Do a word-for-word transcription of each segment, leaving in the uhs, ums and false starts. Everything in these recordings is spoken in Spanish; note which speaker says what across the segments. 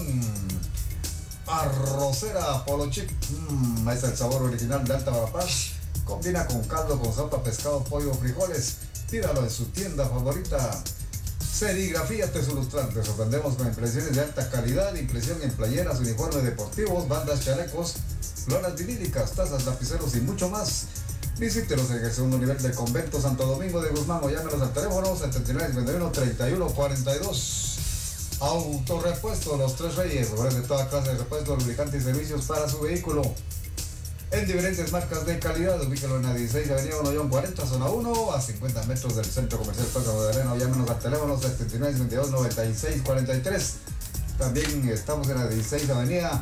Speaker 1: Arrocera Polo Chip. Mmm, es el sabor original de Alta Verapaz. Combina con caldo, con sopa, pescado, pollo, frijoles. Pídalo en su tienda favorita. Serigrafía Tesulustran. Te sorprendemos con impresiones de alta calidad. Impresión en playeras, uniformes deportivos, bandas, chalecos, lonas vinílicas, tazas, lapiceros y mucho más. Visítenos en el segundo nivel del convento Santo Domingo de Guzmán o llámenos al teléfono setenta y nueve cincuenta y uno treinta y uno cuarenta y dos. Autorepuesto Los Tres Reyes, ofrece toda clase de repuestos, lubricantes y servicios para su vehículo en diferentes marcas de calidad. Ubíquelo en la dieciséis Avenida uno cuarenta, zona uno, a cincuenta metros del Centro Comercial Puerto de Arena, o llámenos al teléfono setenta y nueve cincuenta y dos noventa y seis cuarenta y tres. También estamos en la dieciséis Avenida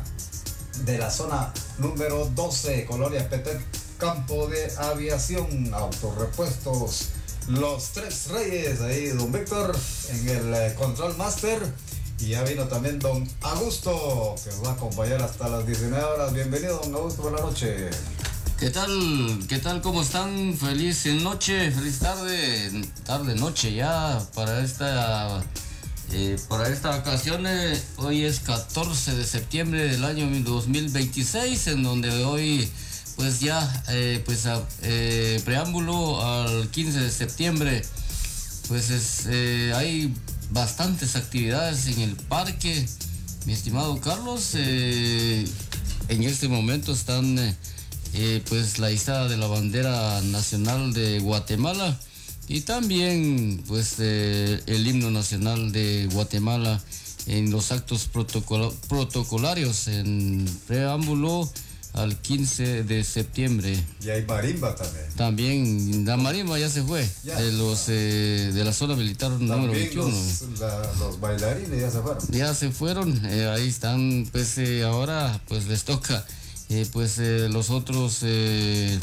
Speaker 1: de la zona número doce, Colonia Petén, Campo de Aviación. Autorepuestos Los Tres Reyes, ahí don Víctor en el eh, Control Master, y ya vino también don Augusto, que nos va a acompañar hasta las diecinueve horas. Bienvenido don Augusto, buenas noches.
Speaker 2: ¿Qué tal? ¿Qué tal? ¿Cómo están? Feliz noche, feliz tarde, tarde, noche ya para esta eh, para esta ocasión. Eh, hoy es catorce de septiembre del año dos mil veintiséis, en donde hoy pues ya, eh, pues a, eh, preámbulo al quince de septiembre, pues es, eh, hay bastantes actividades en el parque, mi estimado Carlos. Eh, en este momento están, eh, eh, pues la izada de la bandera nacional de Guatemala y también, pues, eh, el himno nacional de Guatemala en los actos protocol- protocolarios en preámbulo al quince de septiembre.
Speaker 1: Y hay marimba también.
Speaker 2: También la marimba ya se fue ya, de los eh, de la zona militar número veintiuno.
Speaker 1: Los, la, los bailarines ya se fueron.
Speaker 2: Ya se fueron, eh, ahí están, pues eh, ahora pues les toca eh, pues eh, los otros, eh,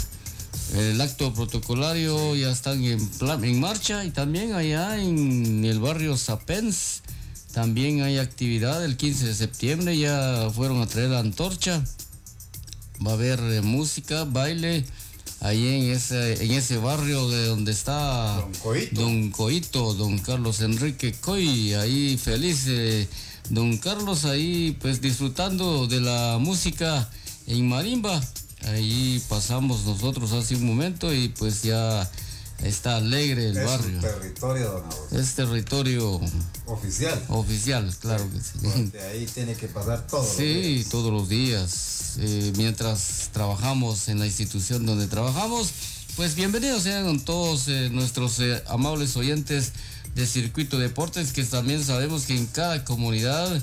Speaker 2: el acto protocolario ya están en, plan, en marcha, y también allá en el barrio Sapens también hay actividad el quince de septiembre, ya fueron a traer la antorcha. Va a haber eh, música, baile, ahí en ese, en ese barrio de donde está
Speaker 1: Don Coito,
Speaker 2: Don Coito, Don Carlos Enrique Coy, ahí feliz, eh, Don Carlos, ahí pues disfrutando de la música en marimba. Ahí pasamos nosotros hace un momento y pues ya está alegre el
Speaker 1: es
Speaker 2: barrio.
Speaker 1: Es territorio, don Augusto.
Speaker 2: Es territorio
Speaker 1: oficial.
Speaker 2: Oficial, claro
Speaker 1: sí,
Speaker 2: que sí.
Speaker 1: De ahí tiene que pasar todos
Speaker 2: sí,
Speaker 1: los días.
Speaker 2: Sí, todos los días. Eh, mientras trabajamos en la institución donde trabajamos, pues bienvenidos sean todos eh, nuestros eh, amables oyentes de Circuito Deportes, que también sabemos que en cada comunidad,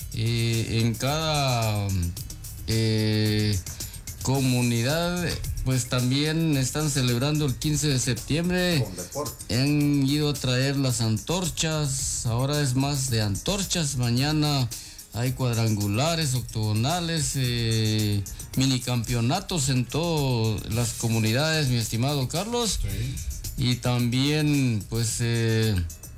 Speaker 2: eh, en cada eh, comunidad, pues también están celebrando el quince de septiembre.
Speaker 1: Con deporte.
Speaker 2: Han ido a traer las antorchas, ahora es más de antorchas, mañana hay cuadrangulares, octogonales, eh, minicampeonatos en todas las comunidades, mi estimado Carlos.
Speaker 1: Sí.
Speaker 2: Y también, pues, eh,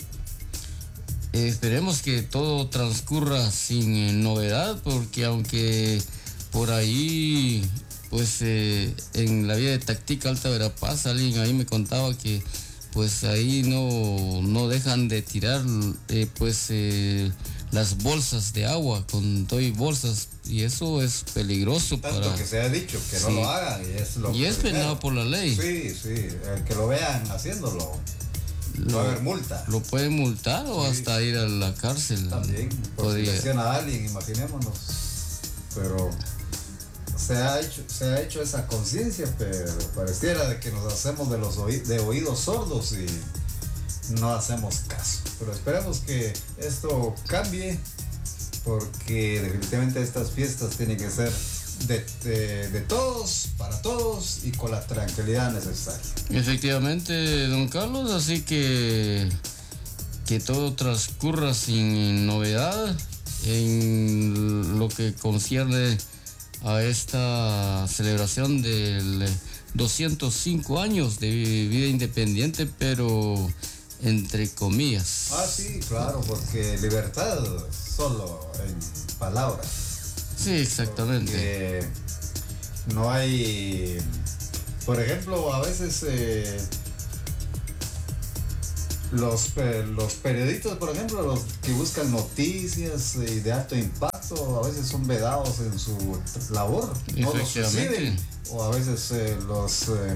Speaker 2: eh, esperemos que todo transcurra sin eh, novedad, porque aunque por ahí, pues, eh, en la vía de Tactica Alta Verapaz, alguien ahí me contaba que, pues, ahí no, no dejan de tirar, eh, pues, eh, las bolsas de agua con todo y bolsas, y eso es peligroso.
Speaker 1: Tanto
Speaker 2: para
Speaker 1: que se ha dicho que
Speaker 2: sí.
Speaker 1: no lo hagan, y es lo
Speaker 2: y es penado por la ley.
Speaker 1: Sí, sí, el que lo vean haciéndolo
Speaker 2: lo,
Speaker 1: va a haber multa.
Speaker 2: Lo pueden multar o sí. hasta ir a la cárcel.
Speaker 1: También, por si lesiona a alguien, imaginémonos. Pero se ha hecho, se ha hecho esa conciencia, pero pareciera de que nos hacemos de los oí- de oídos sordos y no hacemos caso. Pero esperemos que esto cambie, porque definitivamente estas fiestas tienen que ser de, de, de todos, para todos y con la tranquilidad necesaria.
Speaker 2: Efectivamente, don Carlos, así que que todo transcurra sin novedad en lo que concierne a esta celebración del doscientos cinco años de vida independiente, pero entre comillas.
Speaker 1: Ah, sí, claro, porque libertad solo en palabras.
Speaker 2: Sí, exactamente.
Speaker 1: Porque no hay, por ejemplo, a veces eh, los, eh, los periodistas, por ejemplo, los que buscan noticias eh, de alto impacto, pasto a veces son vedados en su labor, no los reciben, o a veces eh, los, eh,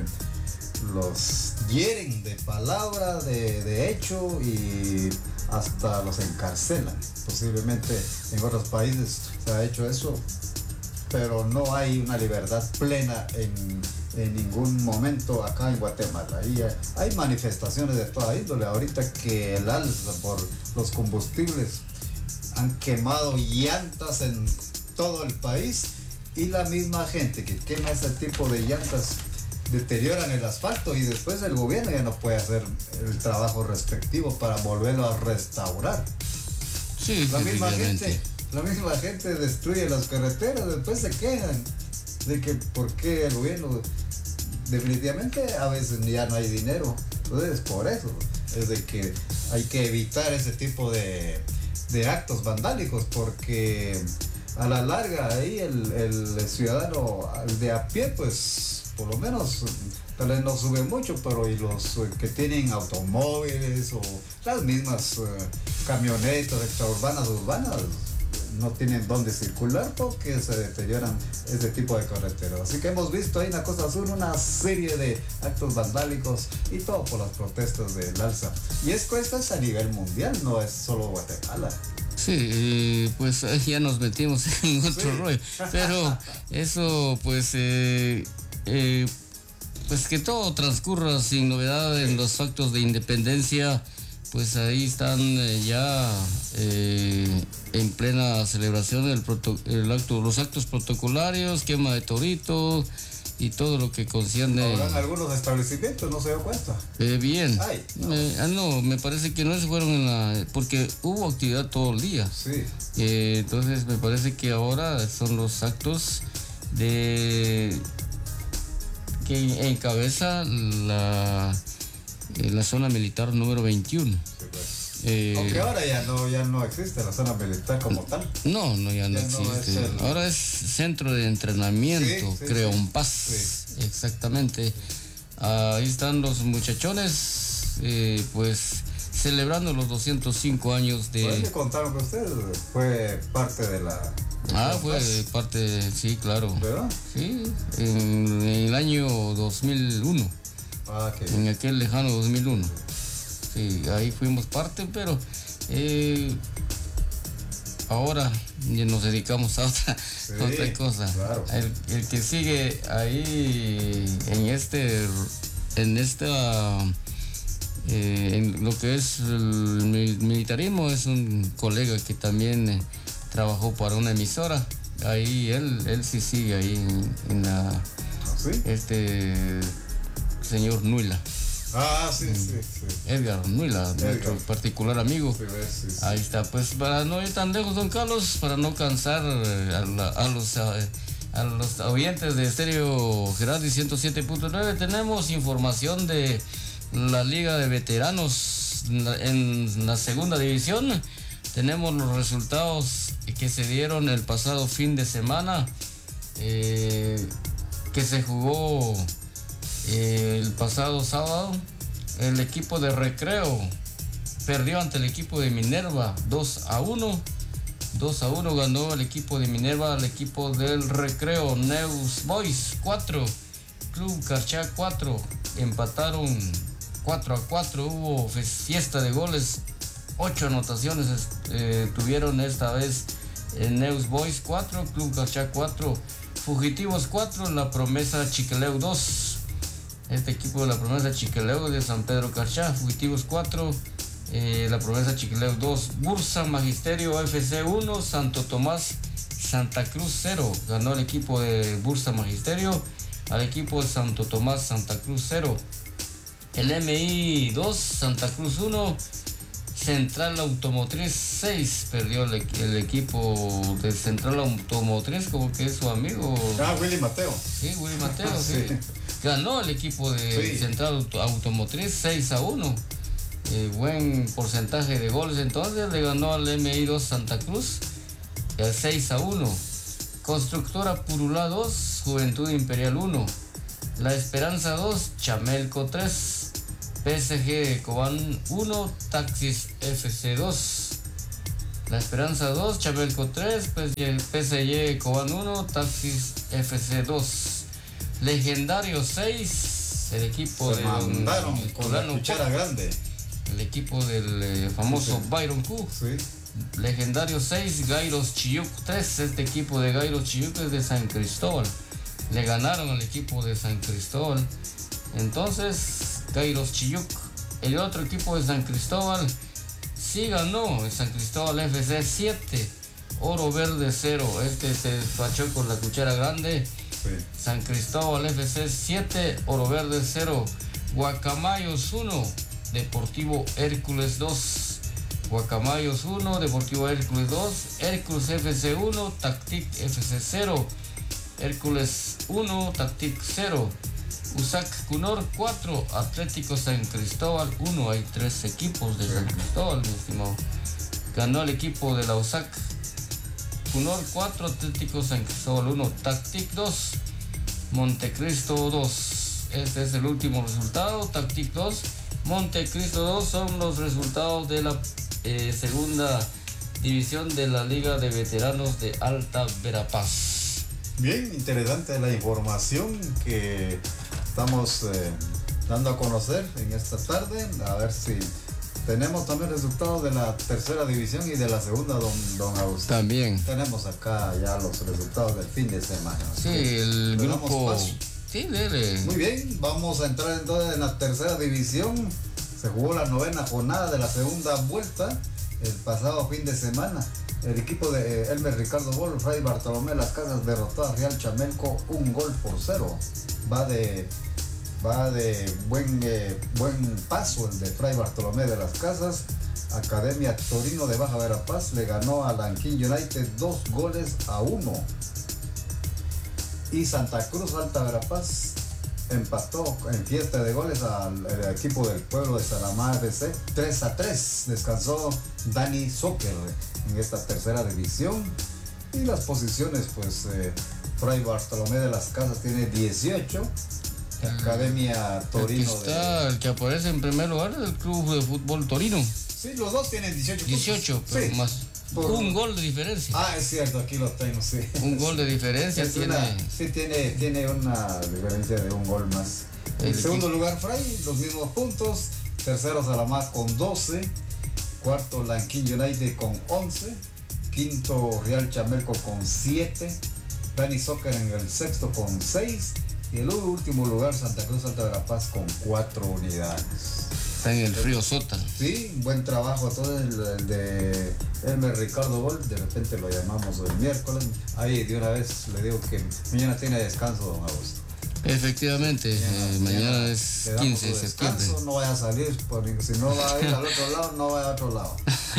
Speaker 1: los hieren de palabra, de, de hecho, y hasta los encarcelan. Posiblemente en otros países se ha hecho eso, pero no hay una libertad plena en, en ningún momento acá en Guatemala. Y hay manifestaciones de toda índole. Ahorita que el alza por los combustibles han quemado llantas en todo el país, y la misma gente que quema ese tipo de llantas deterioran el asfalto, y después el gobierno ya no puede hacer el trabajo respectivo para volverlo a restaurar.
Speaker 2: Sí,
Speaker 1: la misma gente La misma gente destruye las carreteras, después se quejan de que por qué el gobierno, definitivamente a veces ya no hay dinero. Entonces por eso es de que hay que evitar ese tipo de, de actos vandálicos, porque a la larga ahí el, el ciudadano de a pie, pues por lo menos tal vez no sube mucho, pero y los que tienen automóviles o las mismas uh, camionetas extraurbanas, urbanas, no tienen dónde circular porque se deterioran ese tipo de carreteras. Así que hemos visto ahí en la Costa Sur una serie de actos vandálicos, y todo por las protestas del alza. Y es que esto es a nivel mundial, no es solo Guatemala.
Speaker 2: Sí, pues ya nos metimos en otro sí. rollo, pero eso pues eh, eh, pues que todo transcurra sin novedad en los actos de independencia. Pues ahí están eh, ya eh, en plena celebración el, proto, el acto, los actos protocolarios, quema de torito y todo lo que concierne.
Speaker 1: Habrán algunos establecimientos, no se dio cuenta.
Speaker 2: Eh, bien.
Speaker 1: Ay, no.
Speaker 2: Eh, ah, no, me parece que no se fueron en la, porque hubo actividad todo el día.
Speaker 1: Sí.
Speaker 2: Eh, entonces me parece que ahora son los actos de que encabeza la la zona militar número veintiuno. Sí, pues. eh,
Speaker 1: Aunque ahora ya no, ya no existe la zona militar como tal.
Speaker 2: No, no, ya no ya existe. No es el... Ahora es centro de entrenamiento, sí, sí, creo, sí. Un paz. Sí. Exactamente. Ahí están los muchachones, eh, pues celebrando los doscientos cinco años de...
Speaker 1: ¿Pueden contar que usted fue parte de la...
Speaker 2: Ah, fue paz? Parte, sí, claro.
Speaker 1: ¿Verdad?
Speaker 2: Sí, en, en el año dos mil uno.
Speaker 1: Ah, okay.
Speaker 2: En aquel lejano dos mil uno. Sí, ahí fuimos parte, pero eh, ahora nos dedicamos a otra, sí, otra cosa.
Speaker 1: Claro.
Speaker 2: El, el que sigue ahí en este, en esta, eh, en lo que es el militarismo, es un colega que también eh, trabajó para una emisora. Ahí él, él sí sigue ahí en, en la,
Speaker 1: ¿sí?
Speaker 2: Este señor Nuila.
Speaker 1: Ah, sí, sí, sí.
Speaker 2: Edgar Nuila, Edgar. Nuestro particular amigo.
Speaker 1: Sí, sí, sí.
Speaker 2: Ahí está, pues para no ir tan lejos, don Carlos, para no cansar a, la, a los a, a los oyentes de Estéreo Gerardi ciento siete punto nueve, tenemos información de la Liga de Veteranos en la segunda división. Tenemos los resultados que se dieron el pasado fin de semana, eh, que se jugó el pasado sábado. El equipo de Recreo perdió ante el equipo de Minerva dos a uno. dos a uno ganó el equipo de Minerva al equipo del Recreo. Neus Boys cuatro, Club Carchá cuatro. Empataron cuatro a cuatro. Hubo fiesta de goles. ocho anotaciones eh, tuvieron esta vez en Neus Boys cuatro, Club Carchá cuatro. Fugitivos cuatro, La Promesa Chiqueleu dos. Este equipo de La Promesa Chiqueleu de San Pedro Carchá. Fugitivos cuatro, eh, La Promesa Chiqueleu dos. Bursa Magisterio F C uno, Santo Tomás Santa Cruz cero. Ganó el equipo de Bursa Magisterio al equipo de Santo Tomás Santa Cruz cero. El M I dos, Santa Cruz uno. Central Automotriz seis, perdió el, el equipo de Central Automotriz, como que es su amigo.
Speaker 1: Ah, Willy Mateo.
Speaker 2: Sí, Willy Mateo, sí. sí. Ganó el equipo de sí. Central Automotriz seis a uno. Eh, buen porcentaje de goles, entonces le ganó al M I dos Santa Cruz eh, seis a uno. Constructora Purulá dos, Juventud Imperial uno. La Esperanza dos, Chamelco tres. P S G Cobán uno, Taxis F C dos. La Esperanza dos, Chabelco tres, P S G Cobán uno, Taxis F C dos. Legendario seis, el equipo
Speaker 1: Se
Speaker 2: de
Speaker 1: mandaron
Speaker 2: el
Speaker 1: con la cuchara grande.
Speaker 2: El equipo del eh, famoso
Speaker 1: Sí.
Speaker 2: Byron Q.
Speaker 1: Sí.
Speaker 2: Legendario seis, Gairos Chiyuc tres. Este equipo de Gairos Chiyuc es de San Cristóbal. Le ganaron al equipo de San Cristóbal. Entonces, Gairos Chiyuc. El otro equipo de San Cristóbal sí ganó. El San Cristóbal F C siete. Oro Verde cero. Este se despachó con la cuchara grande.
Speaker 1: Sí.
Speaker 2: San Cristóbal F C siete. Oro Verde cero. Guacamayos uno. Deportivo Hércules dos. Guacamayos uno, Deportivo Hércules dos, Hércules F C uno, Tactic F C cero, Hércules uno, Tactic cero, U S A C Cunor cuatro, Atlético San Cristóbal uno. Hay tres equipos de San Cristóbal, mi estimado. Ganó el equipo de la U S A C Cunor cuatro, Atlético San Cristóbal uno, Tactic dos, Montecristo dos. Este es el último resultado, Tactic dos, Montecristo dos. Son los resultados de la eh, segunda división de la Liga de Veteranos de Alta Verapaz.
Speaker 1: Bien interesante la información que estamos eh, dando a conocer en esta tarde. A ver si tenemos también resultados de la tercera división y de la segunda, don, don Augusto.
Speaker 2: También.
Speaker 1: Tenemos acá ya los resultados del fin de semana.
Speaker 2: Sí, el
Speaker 1: ¿Le damos
Speaker 2: grupo...
Speaker 1: paso?
Speaker 2: Sí, dele.
Speaker 1: Muy bien, vamos a entrar entonces en la tercera división. Se jugó la novena jornada de la segunda vuelta el pasado fin de semana. El equipo de eh, Elmer Ricardo Bol, Fray Bartolomé Las Casas derrotó a Real Chamelco un gol por cero. Va de, va de buen, eh, buen paso el de Fray Bartolomé de Las Casas. Academia Torino de Baja Verapaz le ganó a Lanquín United dos goles a uno. Y Santa Cruz Alta Verapaz empató en fiesta de goles al, al equipo del pueblo de Salamá F C tres a tres. Descansó Dani Soccer en esta tercera división. Y las posiciones, pues eh, Fray Bartolomé de Las Casas tiene dieciocho. Academia Torino
Speaker 2: Aquí está
Speaker 1: de...
Speaker 2: el que aparece en primer lugar, el Club de Fútbol Torino.
Speaker 1: Sí, los dos tienen dieciocho.
Speaker 2: dieciocho, pero
Speaker 1: Sí.
Speaker 2: más.
Speaker 1: Por-
Speaker 2: Un gol de diferencia.
Speaker 1: Ah, es cierto, aquí lo tengo, sí.
Speaker 2: Un gol de diferencia
Speaker 1: Es
Speaker 2: tiene.
Speaker 1: una- sí, tiene, tiene una diferencia de un gol más. En
Speaker 2: El
Speaker 1: segundo
Speaker 2: equipo-
Speaker 1: lugar, Fray, los mismos puntos. Tercero, Salamá con doce. Cuarto, Lanquín United con once. Quinto, Real Chamelco con siete. Dani Soccer en el sexto con seis. Y el último lugar, Santa Cruz Alta Verapaz con cuatro unidades.
Speaker 2: Está en el río Sótano.
Speaker 1: Sí, buen trabajo todo el, el de Elmer Ricardo Bol. De repente lo llamamos el miércoles. Ahí de una vez le digo que mañana tiene descanso, don Augusto.
Speaker 2: Efectivamente, eh, mañana es
Speaker 1: le damos
Speaker 2: quince de
Speaker 1: su
Speaker 2: septiembre.
Speaker 1: descanso, no vaya a salir, porque si no va a ir al otro lado, no vaya a otro lado.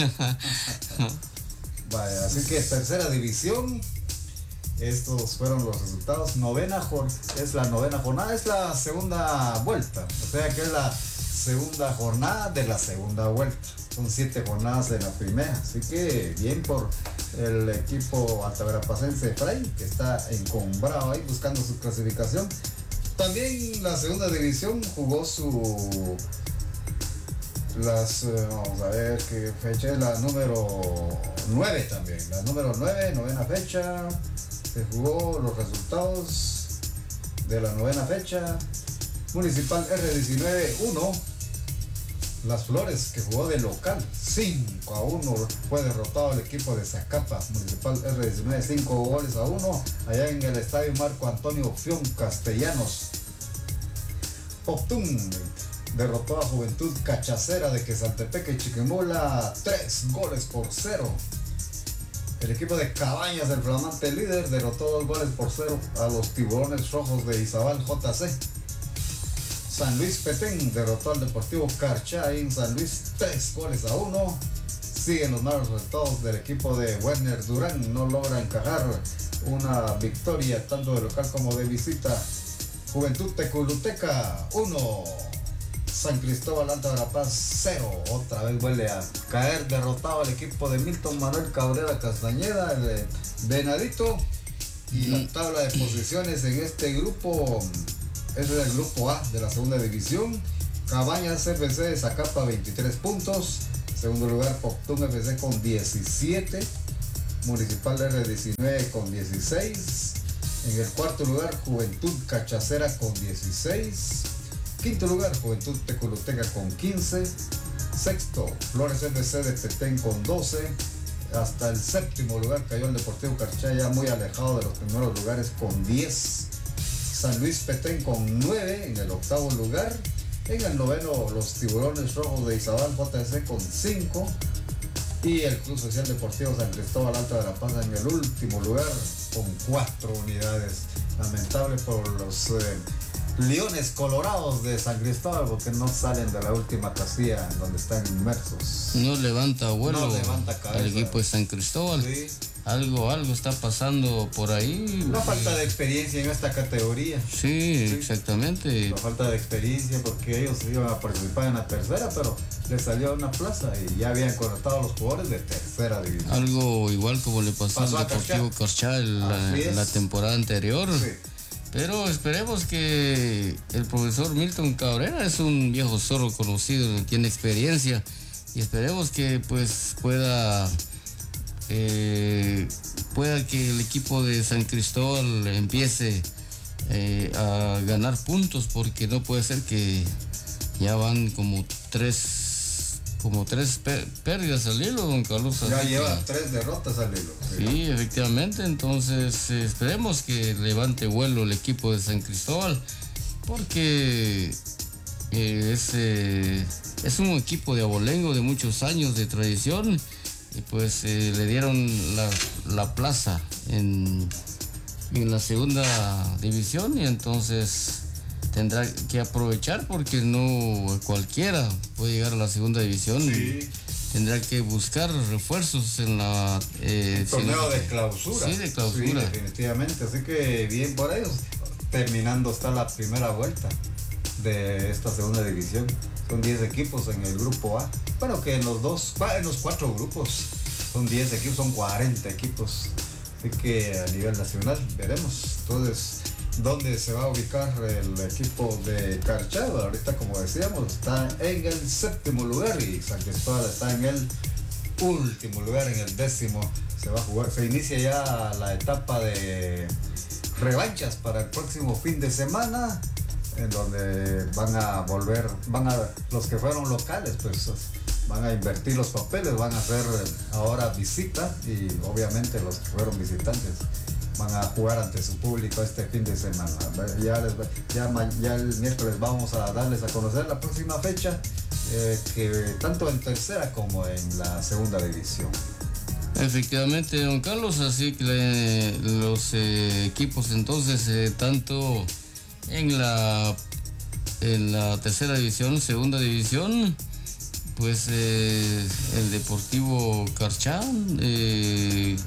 Speaker 1: Vaya, así que tercera división. Estos fueron los resultados. Novena jor- es la novena jornada, es la segunda vuelta. O sea que es la segunda jornada de la segunda vuelta. Son siete jornadas de la primera. Así que bien por el equipo altaverapacense Fray, que está encumbrado ahí buscando su clasificación. También la segunda división jugó su... Las, eh, vamos a ver qué fecha es la número nueve también. La número nueve, novena fecha. Se jugó los resultados de la novena fecha. Municipal R diecinueve uno. Las Flores, que jugó de local, cinco a uno. Fue derrotado el equipo de Zacapa. Municipal R diecinueve, cinco goles a uno. Allá en el estadio Marco Antonio Fión Castellanos. Optún derrotó a Juventud Cachacera de Quesaltepeque Chiquimula, tres goles por cero. El equipo de Cabañas, el flamante líder, derrotó dos goles por cero a los Tiburones Rojos de Izabal J C. San Luis Petén derrotó al Deportivo Carchá en San Luis, tres goles a uno. Siguen los malos resultados del equipo de Werner Durán, no logra encajar una victoria tanto de local como de visita. Juventud Teculuteca uno. San Cristóbal Alta Verapaz cero. Otra vez vuelve a caer derrotado al equipo de Milton Manuel Cabrera Castañeda, el de Venadito. Y la tabla de posiciones en este grupo, este es el grupo A de la segunda división. Cabañas F C de Zacapa veintitrés puntos. Segundo lugar, Poctún F C con diecisiete. Municipal R diecinueve con dieciséis. En el cuarto lugar, Juventud Cachacera con dieciséis. Quinto lugar, Juventud Tecoloteca con quince. Sexto, Flores F C de Petén con doce. Hasta el séptimo lugar cayó el Deportivo Carchá, ya muy alejado de los primeros lugares, con diez. San Luis Petén con nueve en el octavo lugar. En el noveno, los Tiburones Rojos de Izabal J C con cinco. Y el Club Social Deportivo San Cristóbal Alto de la Paz en el último lugar con cuatro unidades. Lamentable por los eh, Leones Colorados de San Cristóbal, porque no salen de la última casilla donde están inmersos.
Speaker 2: No levanta vuelo
Speaker 1: no levanta cabeza.
Speaker 2: El equipo de San Cristóbal.
Speaker 1: Sí.
Speaker 2: Algo, algo está pasando por ahí.
Speaker 1: La falta de experiencia en esta categoría.
Speaker 2: Sí, sí, exactamente.
Speaker 1: La falta de experiencia, porque ellos iban a participar en la tercera, pero les salió una plaza y ya habían conectado a los jugadores de tercera división.
Speaker 2: Algo igual como le pasó, pasó al Deportivo Carchá la, la temporada anterior. Sí. Pero esperemos que el profesor Milton Cabrera es un viejo zorro conocido, tiene experiencia, y esperemos que pues pueda eh, pueda que el equipo de San Cristóbal empiece eh, a ganar puntos, porque no puede ser que ya van como tres como tres pérdidas al hilo, don Carlos.
Speaker 1: Ya lleva que, tres derrotas al hilo.
Speaker 2: Sí, sí, efectivamente. Entonces eh, esperemos que levante vuelo el equipo de San Cristóbal, porque eh, es, eh, es un equipo de abolengo de muchos años de tradición, y pues eh, le dieron la, la plaza en, en la segunda división, y entonces tendrá que aprovechar, porque no cualquiera puede llegar a la segunda división.
Speaker 1: Sí.
Speaker 2: Tendrá que buscar refuerzos en la...
Speaker 1: Eh, torneo de clausura.
Speaker 2: Sí, de clausura.
Speaker 1: Sí, definitivamente. Así que bien por ellos. Terminando está la primera vuelta de esta segunda división. Son diez equipos en el grupo A. Bueno, que en los dos, en los cuatro grupos son diez equipos, son cuarenta equipos. Así que a nivel nacional veremos. Entonces, ¿dónde se va a ubicar el equipo de Carchá? Ahorita, como decíamos, está en el séptimo lugar, y San Cristóbal está en el último lugar, en el décimo. Se va a jugar, se inicia ya la etapa de revanchas para el próximo fin de semana, en donde van a volver, van a, los que fueron locales, pues van a invertir los papeles, van a hacer ahora visita, y obviamente los que fueron visitantes van a jugar ante su público este fin de semana. Ya, les, ya, ya el miércoles vamos a darles a conocer la próxima fecha, eh, que tanto en tercera como en la segunda división.
Speaker 2: Efectivamente, don Carlos, así que le, los eh, equipos entonces, eh, tanto en la, en la tercera división, segunda división, pues eh, el Deportivo Carchá, eh,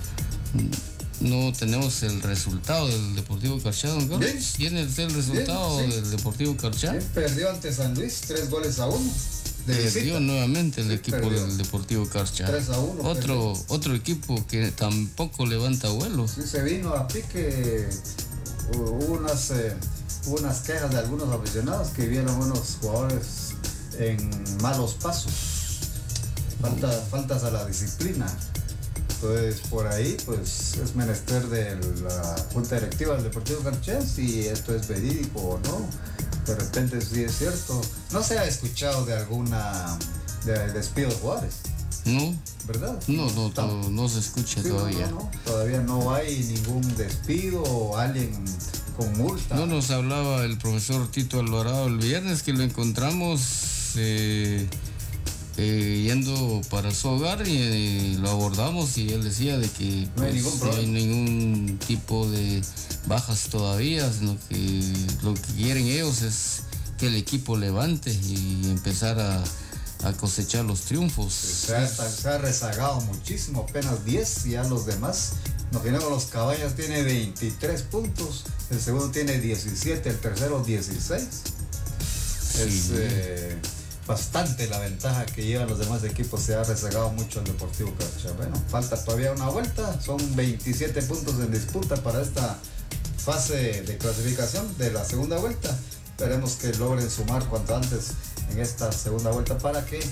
Speaker 2: no tenemos el resultado del Deportivo Carchá, don Carlos. Bien. ¿Tiene usted el resultado Bien, sí. del Deportivo Carchá?
Speaker 1: Bien, perdió ante San Luis, tres goles a uno.
Speaker 2: Perdió nuevamente el
Speaker 1: sí,
Speaker 2: equipo
Speaker 1: perdió.
Speaker 2: del Deportivo Carchá.
Speaker 1: tres a uno.
Speaker 2: Otro, otro equipo que tampoco levanta vuelo.
Speaker 1: Sí, se vino a pique. Hubo unas, eh, unas quejas de algunos aficionados que vieron unos jugadores en malos pasos. Falta, mm. Faltas a la disciplina. Entonces, por ahí, pues, es menester de la Junta Directiva del Deportivo Carchá, si esto es verídico o no. De repente sí es cierto. No se ha escuchado de alguna de despido de jugadores.
Speaker 2: No.
Speaker 1: ¿Verdad?
Speaker 2: No, no, no, no se escucha
Speaker 1: sí,
Speaker 2: todavía.
Speaker 1: No, no, todavía no hay ningún despido o alguien con multa.
Speaker 2: No, nos hablaba el profesor Tito Alvarado el viernes, que lo encontramos eh, eh, yendo para su hogar, y eh, lo abordamos, y él decía de que
Speaker 1: no hay,
Speaker 2: pues,
Speaker 1: ningún
Speaker 2: no hay ningún tipo de bajas todavía, sino que lo que quieren ellos es que el equipo levante y empezar a, a cosechar los triunfos.
Speaker 1: Se ha, se ha rezagado muchísimo, apenas diez, y ya los demás, nos tenemos los Cabañas, tiene veintitrés puntos, el segundo tiene diecisiete, el tercero dieciséis. Sí. Es eh, bastante la ventaja que llevan los demás equipos, se ha rezagado mucho el Deportivo Carchá. Bueno, falta todavía una vuelta, son veintisiete puntos en disputa para esta fase de clasificación de la segunda vuelta. Esperemos que logren sumar cuanto antes en esta segunda vuelta para que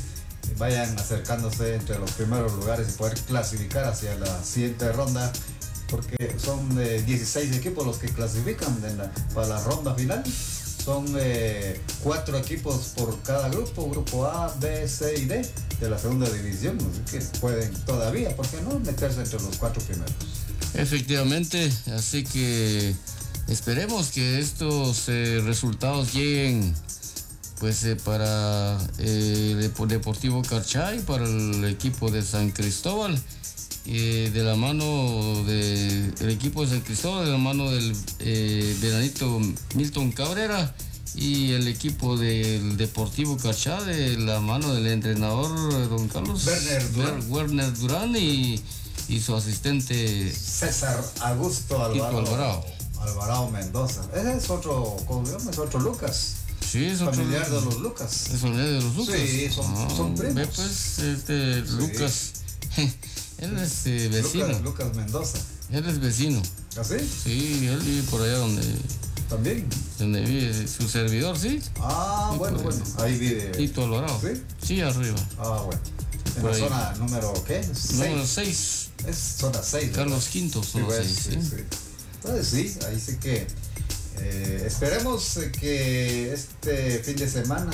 Speaker 1: vayan acercándose entre los primeros lugares y poder clasificar hacia la siguiente ronda, porque son eh, dieciséis equipos los que clasifican de la, para la ronda final. Son eh, cuatro equipos por cada grupo, grupo A, B, C y D de la segunda división, así que pueden todavía, ¿por qué no?, meterse entre los cuatro primeros.
Speaker 2: Efectivamente, así que esperemos que estos eh, resultados lleguen pues eh, para eh, el Deportivo Carchá y para el equipo de San Cristóbal, eh, de la mano del de, equipo de San Cristóbal, de la mano del eh, veranito Milton Cabrera, y el equipo del Deportivo Carchá de la mano del entrenador don Carlos
Speaker 1: Werner Durán,
Speaker 2: Werner Durán y, y su asistente
Speaker 1: César Augusto Alvarado,
Speaker 2: Alvarado.
Speaker 1: Alvarado Mendoza. Ese es otro, ¿cómo se llama? Es otro Lucas.
Speaker 2: Sí, es
Speaker 1: familiar
Speaker 2: otro,
Speaker 1: de los Lucas.
Speaker 2: Es familiar de los Lucas.
Speaker 1: Sí, son, ah, son primos.
Speaker 2: Ve pues, este sí. Lucas, él es eh, vecino.
Speaker 1: Lucas, Lucas Mendoza.
Speaker 2: Él es vecino.
Speaker 1: ¿Ah, sí?
Speaker 2: Sí, él vive por allá donde...
Speaker 1: ¿También?
Speaker 2: Donde vive su servidor, ¿sí?
Speaker 1: Ah,
Speaker 2: sí,
Speaker 1: bueno, bueno. Ahí vive.
Speaker 2: Tito Alvarado.
Speaker 1: ¿Sí?
Speaker 2: Sí, arriba.
Speaker 1: Ah, bueno. En la ahí. Zona número, ¿qué?
Speaker 2: Número seis.
Speaker 1: Es zona seis.
Speaker 2: Carlos Quinto, zona seis.
Speaker 1: Sí, sí. Entonces sí, ahí sí que eh, esperemos que este fin de semana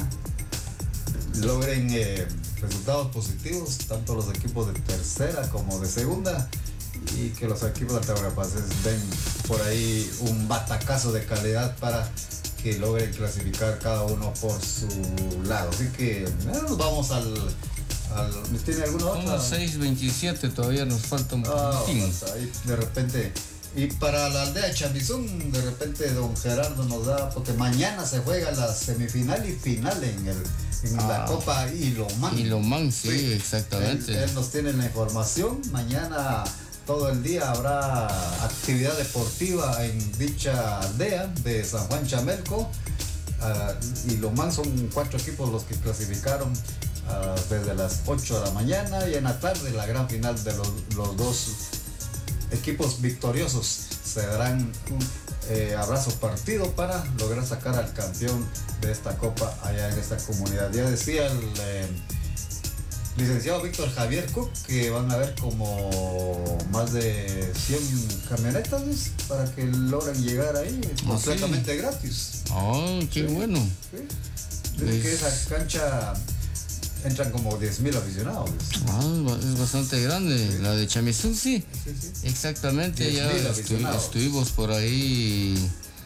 Speaker 1: logren eh, resultados positivos, tanto los equipos de tercera como de segunda, y que los equipos de Altagrapaces den por ahí un batacazo de calidad para que logren clasificar cada uno por su lado. Así que nos vamos al... al ¿tiene alguna otra?
Speaker 2: seis veintisiete, todavía nos falta un
Speaker 1: ah,
Speaker 2: poquitín.
Speaker 1: Ahí de repente... Y para la aldea de Chamizún, de repente don Gerardo nos da, porque mañana se juega la semifinal y final en, el, en ah, la Copa Ilomán.
Speaker 2: Ilomán, sí, sí, exactamente.
Speaker 1: Él, él nos tiene la información. Mañana todo el día habrá actividad deportiva en dicha aldea de San Juan Chamelco. Uh, Ilomán son cuatro equipos los que clasificaron uh, desde las ocho de la mañana, y en la tarde la gran final de los, los dos equipos victoriosos se darán un eh, abrazo partido para lograr sacar al campeón de esta copa allá en esta comunidad. Ya decía el eh, licenciado Víctor Javier Cook que van a haber como más de cien camionetas, ¿ves?, para que logren llegar ahí ¿Ah, completamente sí? gratis.
Speaker 2: Oh, qué sí, bueno.
Speaker 1: Sí. Desde es... que esa cancha entran como diez mil aficionados.
Speaker 2: Ah, es bastante grande. Sí. La de Chamizún, sí.
Speaker 1: Sí, sí.
Speaker 2: Exactamente, ya estu estuvimos por ahí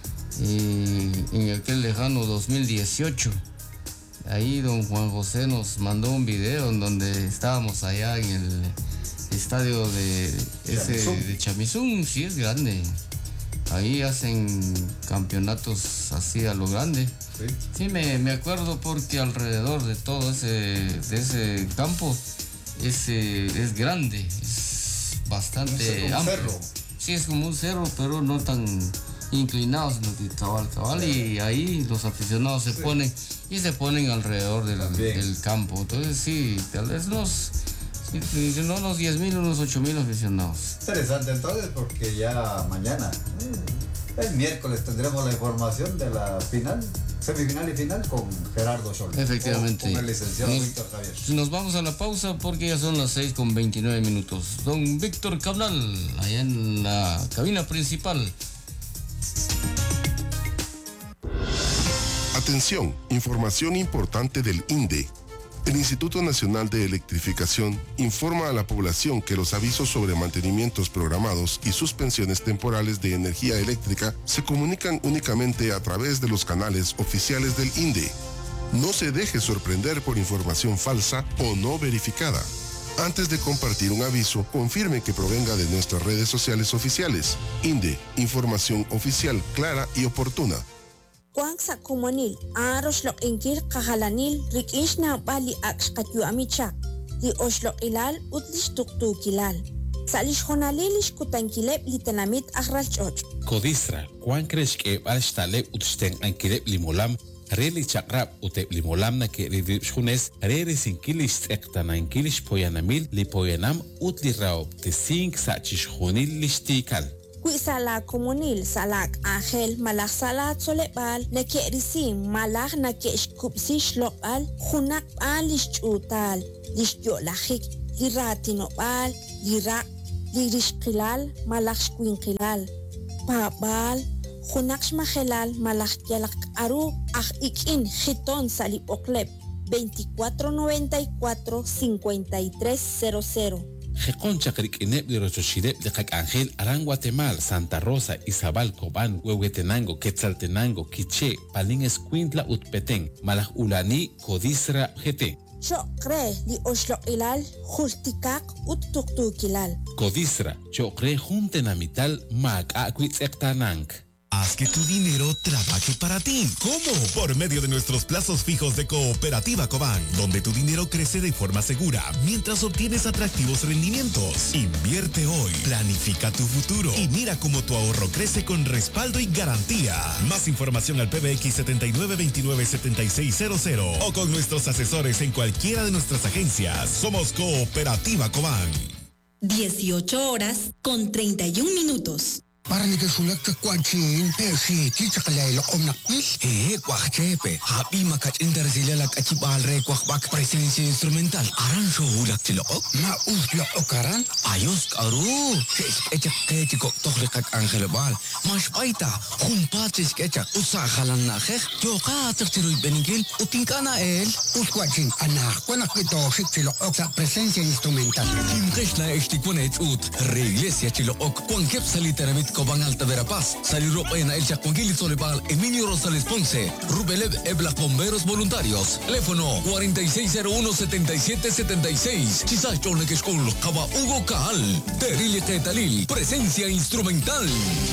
Speaker 2: y, en aquel lejano dos mil dieciocho. Ahí don Juan José nos mandó un video en donde estábamos allá en el estadio de, ese, de Chamizún. Sí, es grande. Ahí hacen campeonatos así a lo grande.
Speaker 1: Sí,
Speaker 2: sí me, me acuerdo porque alrededor de todo ese, de ese campo ese, es grande, es bastante
Speaker 1: es
Speaker 2: amplio.
Speaker 1: Cerro.
Speaker 2: Sí, es como un cerro, pero no tan inclinado, sino que cabal, cabal, sí. Y ahí los aficionados se sí. ponen y se ponen alrededor del, del campo. Entonces sí, tal vez los... Si no unos diez mil, unos ocho mil aficionados.
Speaker 1: Interesante entonces, porque ya mañana, el miércoles, tendremos la información de la final, semifinal y final con Gerardo Scholl.
Speaker 2: Efectivamente.
Speaker 1: Con el licenciado
Speaker 2: nos,
Speaker 1: Víctor Javier.
Speaker 2: Nos vamos a la pausa porque ya son las seis con veintinueve minutos. Don Víctor Cabral, allá en la cabina principal.
Speaker 3: Atención, información importante del I N D E. El Instituto Nacional de Electrificación informa a la población que los avisos sobre mantenimientos programados y suspensiones temporales de energía eléctrica se comunican únicamente a través de los canales oficiales del I N D E. No se deje sorprender por información falsa o no verificada. Antes de compartir un aviso, confirme que provenga de nuestras redes sociales oficiales. I N D E, información oficial clara y oportuna.
Speaker 4: Kuang sa kumonil, aroslok ingkir kahalanil, rikish na bali aks katyu amichak, di oslok ilal utlish tuktu kilal. Salish honalilish kutankilep litenamit akralchoch.
Speaker 5: Kodisra, kuang kresh ke balstalep utsteng ankilep limolam, reli chakrap utep limolam na ke ridipshunes, reri sinkilish ekta na inkilish poyanamil li poyanam utli raop te sink sa chish honil lishtikal.
Speaker 4: Kui sala komunil salak Angel malak salat solebal na kierisim malak na kieskupsish lokal hunak al lichutal lisyo lahik liratinobal lirak lirishkilal malak squinkilal babal hunak mahelal malak yalak aru ah ikin hiton salipoklep veinticuatro noventa y cuatro cincuenta y tres cero cero.
Speaker 5: Jekon chakrik inep de Rochoshirep de Kak Angel, Arán Guatemala, Santa Rosa, Izabal, Cobán, Huehuetenango, Quetzaltenango, Quiché, Palín Escuintla, Utpetén, Malaj Ulani, Codisra, G T.
Speaker 4: Yo cree di Oslo Ilal, Justicak, Uttuktukilal.
Speaker 5: Codisra, yo cree juntenamital, Mag Akwitz Ektanank.
Speaker 6: Haz que tu dinero trabaje para ti. ¿Cómo? Por medio de nuestros plazos fijos de Cooperativa Cobán, donde tu dinero crece de forma segura mientras obtienes atractivos rendimientos. Invierte hoy, planifica tu futuro y mira cómo tu ahorro crece con respaldo y garantía. Más información al P B X setenta y nueve veintinueve setenta y seis cero cero o con nuestros asesores en cualquiera de nuestras agencias. Somos Cooperativa Cobán.
Speaker 7: dieciocho horas con treinta y un minutos.
Speaker 8: Parang nagasulat ka kwansin, pero si kita kalaylo om nakis. Eh, kwak chepe. Happy makachindar sila lag achibal re kwak bak presencia instrumental. Aran so hulak sila ok. Mausla okaran. Ayos karu. Sis kecak kecikok tok lekat Angel bal. Mas paita. Humpat sis kecak. Usakalan na kek. Joka atak siroy beningil. Uting ka na el. Uskwatsin anak. Kwanak ito sik sila ok sa presencia instrumental.
Speaker 6: Kimkesh na estikwanet ut. Reglesia sila ok. Kwang kep salita ramit Cobán Alta Verapaz, Saliropa en El Chacuanquil Solebal, Emilio Rosales Ponce, Rubeleb Ebla Bomberos Voluntarios, teléfono cuarenta y seis cero uno setenta y siete setenta y seis, Chisas Chorneque School, Caba Hugo Caal, Terili Tetalil, presencia instrumental.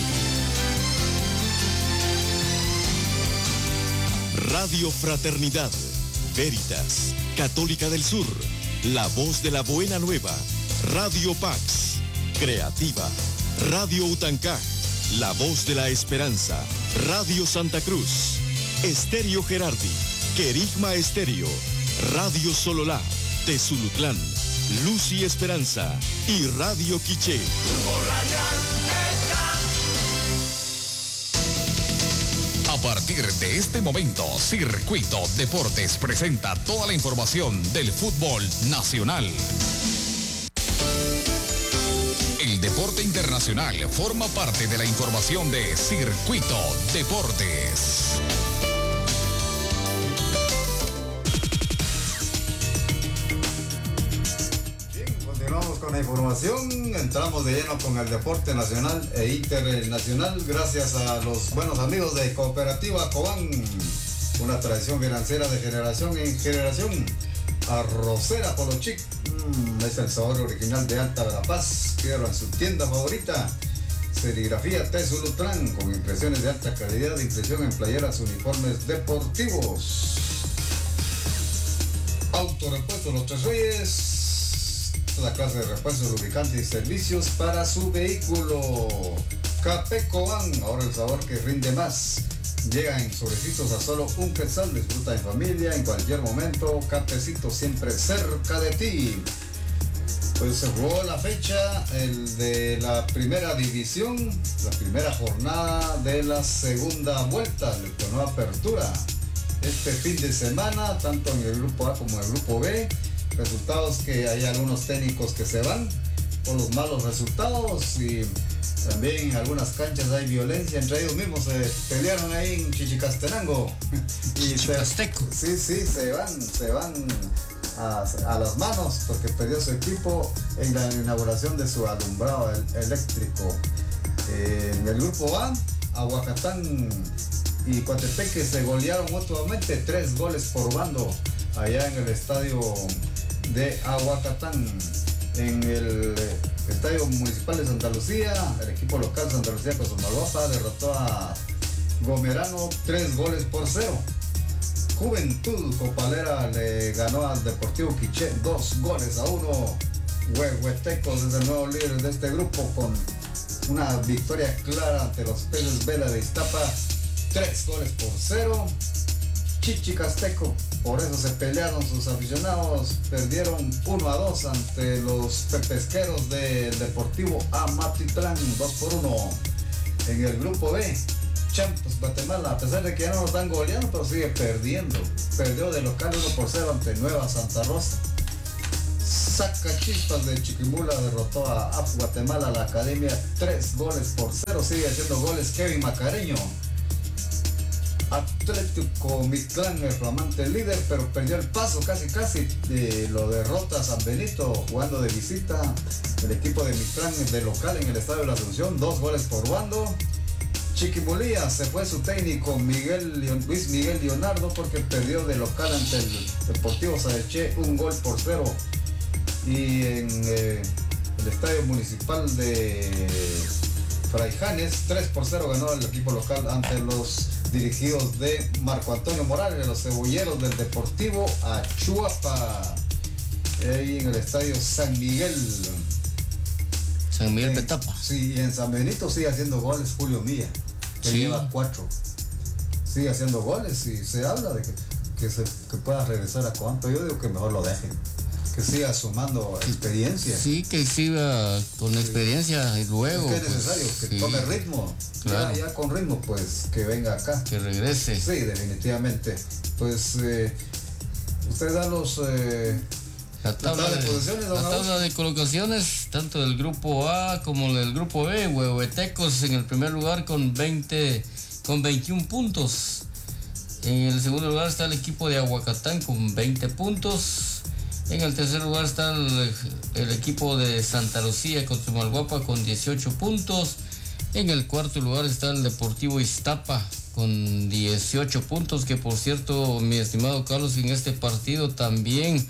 Speaker 6: Radio Fraternidad, Veritas, Católica del Sur, La Voz de la Buena Nueva, Radio Pax, Creativa, Radio Utancá, La Voz de la Esperanza, Radio Santa Cruz, Estéreo Gerardi, Querigma Estéreo, Radio Sololá, Tezulutlán, Luz y Esperanza y Radio Quiché. A partir de este momento, Circuito Deportes presenta toda la información del fútbol nacional. El deporte internacional forma parte de la información de Circuito Deportes.
Speaker 1: Bien, continuamos con la información. Entramos de lleno con el deporte nacional e internacional gracias a los buenos amigos de Cooperativa Cobán. Una tradición financiera de generación en generación. Arrocera Polo Chic. Mm, es el sabor original de Alta Verapaz. Pídalo en su tienda favorita. Serigrafía Tezulutlán con impresiones de alta calidad, impresión en playeras, uniformes deportivos. Autorepuesto Los Tres Reyes. Toda clase de repuestos, lubricantes y servicios para su vehículo. Capé Cobán, ahora el sabor que rinde más. Llega en sobrecitos a solo un quetzal, disfruta en familia, en cualquier momento. Capecito siempre cerca de ti. Pues se jugó la fecha el de la primera división, la primera jornada de la segunda vuelta del torneo Apertura. Este fin de semana, tanto en el grupo A como en el grupo B, resultados que hay algunos técnicos que se van por los malos resultados y también en algunas canchas hay violencia, entre ellos mismos se pelearon ahí en Chichicastenango.
Speaker 2: Chichicasteco.
Speaker 1: Sí, sí, se van, se van a, a las manos porque perdió su equipo en la inauguración de su alumbrado eléctrico. Eh, en el grupo A, Aguacatán y Coatepeque se golearon mutuamente, tres goles por bando allá en el estadio de Aguacatán. En el Estadio Municipal de Santa Lucía, el equipo local de Santa Lucía Cosomalhuapa derrotó a Gomerano tres goles por cero. Juventud Copalera le ganó al Deportivo Quiché dos goles a uno. Huehuetecos es el nuevo líder de este grupo con una victoria clara ante los Peces Vela de Iztapa, tres goles por cero. Chichicasteco Por eso se pelearon sus aficionados, perdieron uno a dos ante los pesqueros del Deportivo Amatitlán, dos por uno. En el grupo B, Champs Guatemala, a pesar de que ya no nos están goleando, pero sigue perdiendo. Perdió de local uno por cero ante Nueva Santa Rosa. Zacachispas de Chiquimula derrotó a A F Guatemala, la academia, tres goles por cero. Sigue haciendo goles Kevin Macareño. Atlético Mictlán, el flamante líder, pero perdió el paso casi casi. Eh, lo derrota San Benito jugando de visita. El equipo de Mictlán de local en el Estadio de la Asunción, dos goles por bando. Chiquimulía se fue su técnico Miguel, Luis Miguel Leonardo porque perdió de local ante el Deportivo Saeché un gol por cero. Y en eh, el Estadio Municipal de Fraijanes, tres por cero ganó el equipo local ante los dirigidos de Marco Antonio Morales, los cebolleros del Deportivo Achuapa. Ahí en el Estadio San Miguel.
Speaker 2: San Miguel
Speaker 1: en,
Speaker 2: Petapa.
Speaker 1: Sí, y en San Benito sigue haciendo goles Julio Milla, que sí. Lleva cuatro. Sigue haciendo goles y se habla de que, que, se, que pueda regresar a Coampa. Yo digo que mejor lo dejen. Que siga sumando experiencia.
Speaker 2: Sí, que siga con sí. experiencia y luego.
Speaker 1: Es que es necesario, pues, que sí. tome ritmo. Claro. Ya, ya con ritmo, pues que venga acá.
Speaker 2: Que regrese.
Speaker 1: Sí, definitivamente. Pues eh, usted da los. Eh,
Speaker 2: la tabla, la tabla de, posiciones, la tabla de colocaciones, tanto del grupo A como del grupo B. Huehuetecos en el primer lugar con veinte, con veintiún puntos. En el segundo lugar está el equipo de Aguacatán con veinte puntos. En el tercer lugar está el, el equipo de Santa Lucía con Tumalguapa con dieciocho puntos. En el cuarto lugar está el Deportivo Iztapa con dieciocho puntos, que por cierto, mi estimado Carlos, en este partido también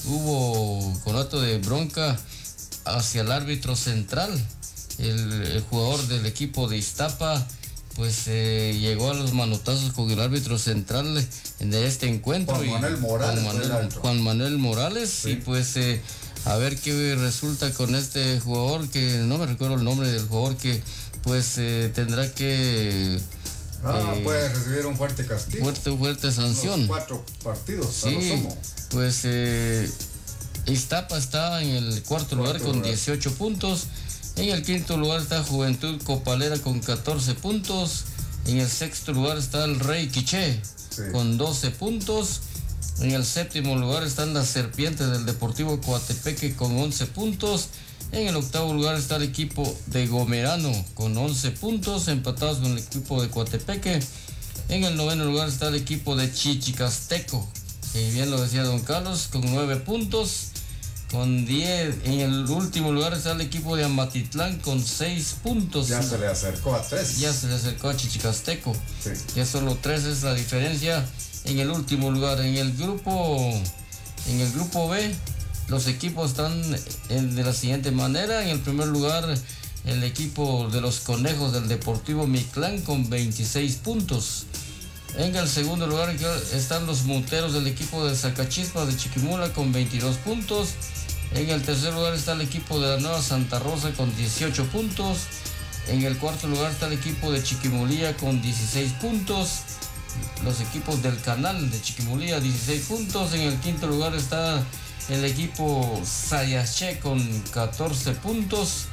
Speaker 2: hubo conato de bronca hacia el árbitro central. El, el jugador del equipo de Iztapa pues eh, llegó a los manotazos con el árbitro central de este encuentro.
Speaker 1: Juan Manuel Morales.
Speaker 2: Juan Manuel, Juan Manuel Morales, sí. Y pues eh, a ver qué resulta con este jugador, que no me recuerdo el nombre del jugador, que pues eh, tendrá que...
Speaker 1: Ah, eh, puede recibir un fuerte castigo.
Speaker 2: Fuerte, fuerte sanción.
Speaker 1: Unos cuatro partidos,
Speaker 2: sí, a lo sumo. Pues eh, Iztapa está en el cuarto, cuarto lugar con lugar. dieciocho puntos. En el quinto lugar está Juventud Copalera con catorce puntos. En el sexto lugar está el Rey Quiché, sí, con doce puntos. En el séptimo lugar están las Serpientes del Deportivo Coatepeque con once puntos. En el octavo lugar está el equipo de Gomerano con once puntos, empatados con el equipo de Coatepeque. En el noveno lugar está el equipo de Chichicasteco, que bien lo decía don Carlos, con nueve puntos. Con diez, en el último lugar está el equipo de Amatitlán con seis puntos.
Speaker 1: Ya se le acercó a tres.
Speaker 2: Ya se le acercó a Chichicasteco.
Speaker 1: Sí.
Speaker 2: Ya solo tres es la diferencia. En el último lugar, en el grupo, en el grupo B, los equipos están de la siguiente manera. En el primer lugar, el equipo de los Conejos del Deportivo Mictlán con veintiséis puntos. En el segundo lugar están los Muteros del equipo de Zacachispas de Chiquimula con veintidós puntos. En el tercer lugar está el equipo de la Nueva Santa Rosa con dieciocho puntos. En el cuarto lugar está el equipo de Chiquimulía con dieciséis puntos. Los equipos del Canal de Chiquimulía, dieciséis puntos. En el quinto lugar está el equipo Sayaché con catorce puntos.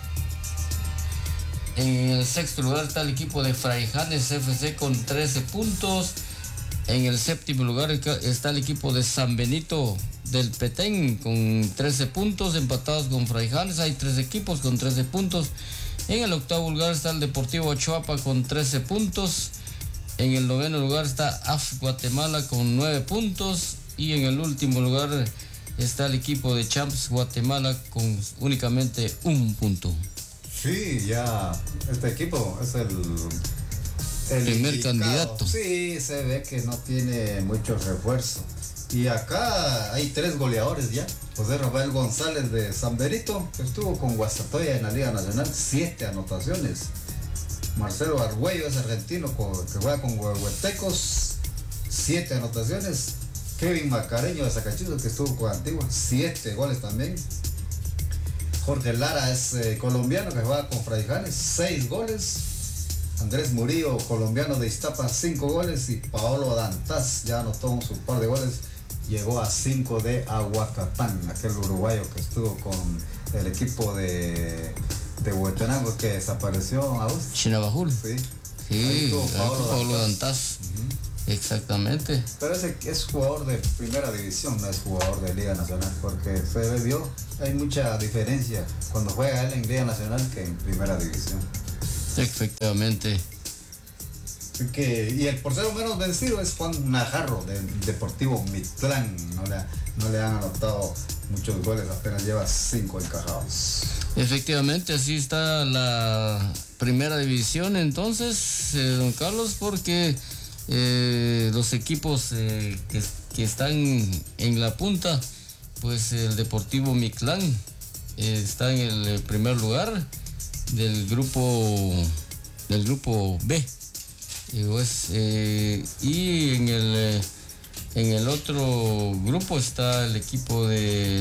Speaker 2: En el sexto lugar está el equipo de Fraijanes F C con trece puntos. En el séptimo lugar está el equipo de San Benito del Petén con trece puntos, empatados con Fraijanes. Hay tres equipos con trece puntos. En el octavo lugar está el Deportivo Achuapa con trece puntos. En el noveno lugar está A F Guatemala con nueve puntos. Y en el último lugar está el equipo de Champs Guatemala con únicamente un punto.
Speaker 1: Sí, ya este equipo es el,
Speaker 2: el primer indicado. Candidato.
Speaker 1: Sí, se ve que no tiene mucho refuerzo. Y acá hay tres goleadores ya. José Rafael González de San Benito, que estuvo con Guastatoya en la Liga Nacional, siete anotaciones. Marcelo Argüello es argentino que juega con Huehuetecos, siete anotaciones. Kevin Macareño de Zacachispas, que estuvo con Antigua, siete goles también. Jorge Lara es eh, colombiano que juega con Fraijanes, seis goles. Andrés Murillo, colombiano de Iztapa, cinco goles. Y Paolo Dantas ya anotó su par de goles llegó a cinco de Aguacatán, aquel uruguayo que estuvo con el equipo de, de Huehuetenango que desapareció.
Speaker 2: Chinabajul.
Speaker 1: Sí.
Speaker 2: Sí, Pablo Dantas. Uh-huh. Exactamente.
Speaker 1: Pero ese es jugador de primera división, no es jugador de Liga Nacional, porque se vio, hay mucha diferencia cuando juega él en Liga Nacional que en primera división.
Speaker 2: Efectivamente.
Speaker 1: Que, y el portero menos vencido es Juan Najarro de Deportivo Mitlán. No le, no le han anotado muchos goles, apenas lleva cinco encajados.
Speaker 2: Efectivamente, así está la primera división entonces, eh, don Carlos, porque eh, los equipos eh, que, que están en la punta, pues el Deportivo Mitlán eh, está en el primer lugar del grupo del grupo B. Y, pues, eh, y en el eh, en el otro grupo está el equipo de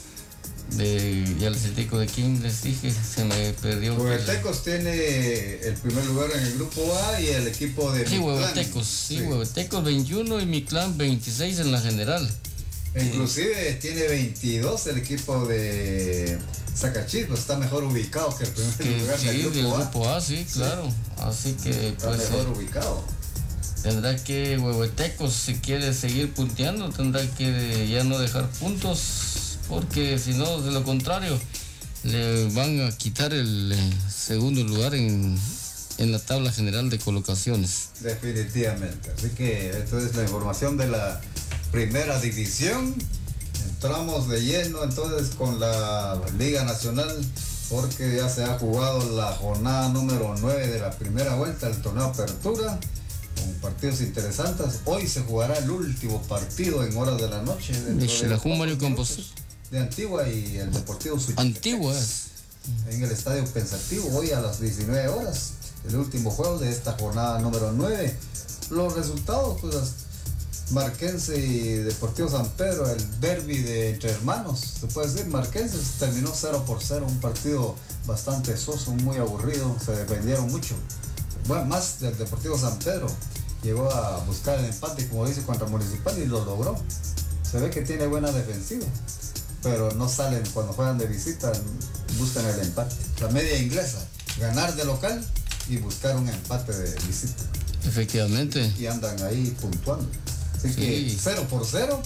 Speaker 2: de ya les digo de quién les dije, se me perdió.
Speaker 1: Huehuetecos tiene el primer lugar en el grupo A y el equipo de
Speaker 2: sí, Huehuetecos, sí, sí, Huehuetecos veintiuno y Mitlán veintiséis en la general.
Speaker 1: Inclusive eh, tiene veintidós el equipo de Zacachispa, está mejor ubicado que el primer
Speaker 2: que,
Speaker 1: lugar
Speaker 2: sí,
Speaker 1: del grupo,
Speaker 2: del
Speaker 1: A.
Speaker 2: grupo A, sí, claro. Sí. Así que
Speaker 1: está
Speaker 2: pues,
Speaker 1: mejor
Speaker 2: eh,
Speaker 1: ubicado.
Speaker 2: Tendrá que Huehuetecos, si quiere seguir punteando, tendrá que ya no dejar puntos, porque si no, de lo contrario, le van a quitar el eh, segundo lugar en, en la tabla general de colocaciones.
Speaker 1: Definitivamente. Así que esta es la información de la primera división. Entramos de lleno entonces con la Liga Nacional, porque ya se ha jugado la jornada número nueve de la primera vuelta del torneo Apertura, con partidos interesantes. Hoy se jugará el último partido en horas de la noche
Speaker 2: de Mario Campos
Speaker 1: de Antigua y el Deportivo Suchitepeques.
Speaker 2: Antigua
Speaker 1: en el Estadio Pensativo, hoy a las diecinueve horas, el último juego de esta jornada número nueve. Los resultados, pues Marquense y Deportivo San Pedro, el derbi de entre hermanos, se puede decir. Marquense terminó cero por cero, un partido bastante soso, muy aburrido, se defendieron mucho. Bueno, más del Deportivo San Pedro, llegó a buscar el empate, como dice, contra Municipal y lo logró. Se ve que tiene buena defensiva, pero no salen cuando juegan de visita, buscan el empate. La media inglesa, ganar de local y buscar un empate de visita.
Speaker 2: Efectivamente.
Speaker 1: Y andan ahí puntuando. Así sí. que cero por cero.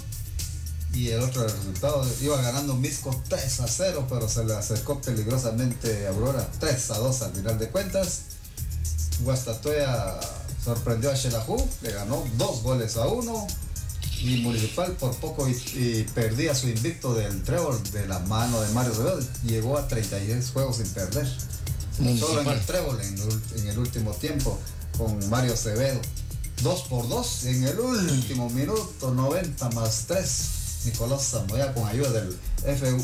Speaker 1: Y el otro resultado, iba ganando Misco tres a cero, pero se le acercó peligrosamente a Aurora tres a dos al final de cuentas. Guastatoya sorprendió a Xelajú, le ganó dos goles a uno. Y Municipal por poco y, y perdía su invicto del trébol de la mano de Mario Acevedo. Llegó a treinta y seis juegos sin perder. Municipal. Solo en el trébol en, en el último tiempo con Mario Acevedo. Dos por dos en el último minuto, noventa más tres. Nicolás Zamoya con ayuda del F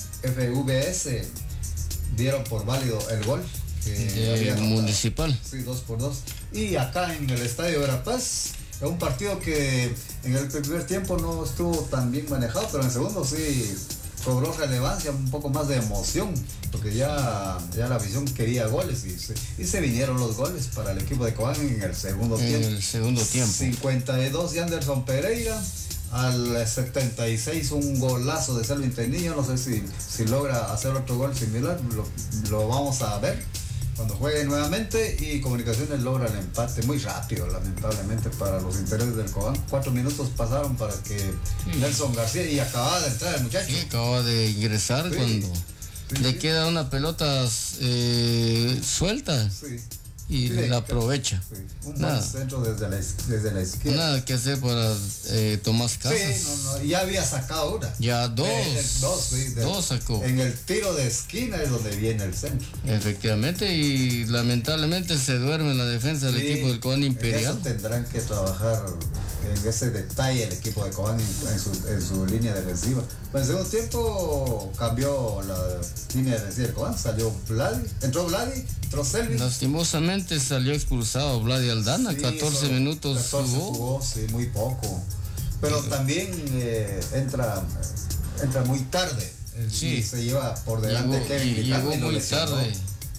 Speaker 1: V S dieron por válido el gol.
Speaker 2: Que Municipal.
Speaker 1: Sí, dos por dos. Y acá en el Estadio Verapaz, es un partido que en el primer tiempo no estuvo tan bien manejado, pero en el segundo sí cobró relevancia, un poco más de emoción, porque ya, ya la afición quería goles y se, y se vinieron los goles para el equipo de Cobán en el segundo
Speaker 2: en
Speaker 1: tiempo.
Speaker 2: En el segundo tiempo.
Speaker 1: cincuenta y dos de Anderson Pereira, al setenta y seis un golazo de Selvin Tenillo. No sé si, si logra hacer otro gol similar, lo, lo vamos a ver cuando juegue nuevamente. Y Comunicaciones logra el empate muy rápido, lamentablemente, para los intereses del Cobán. Cuatro minutos pasaron para que sí. Nelson García, y acababa de entrar el muchacho.
Speaker 2: Sí, acababa de ingresar sí. cuando sí, le sí. queda una pelota eh, suelta. Sí. Y sí, la aprovecha.
Speaker 1: Sí. Un nada. buen centro desde la, desde la izquierda.
Speaker 2: Nada que hacer para eh, Tomás Casas.
Speaker 1: Sí, no, no. Ya había sacado una.
Speaker 2: Ya dos.
Speaker 1: Eh, dos, sí, de,
Speaker 2: dos sacó.
Speaker 1: En el tiro de esquina es donde viene el centro.
Speaker 2: Efectivamente, y lamentablemente se duerme en la defensa del sí, equipo del Cobán Imperial.
Speaker 1: En eso tendrán que trabajar en ese detalle el equipo de Cobán en, en, su, en su línea defensiva. Pero en segundo tiempo cambió la línea defensiva del Cobán, salió Vladi, entró Vladi, entró Selvin.
Speaker 2: Lastimosamente salió expulsado Vladi Aldana, sí, catorce minutos
Speaker 1: catorce jugó. jugó. Sí, muy poco. Pero sí. también eh, entra, entra muy tarde.
Speaker 2: Sí.
Speaker 1: Y se lleva por delante
Speaker 2: llegó,
Speaker 1: Kevin
Speaker 2: y llegó muy tarde.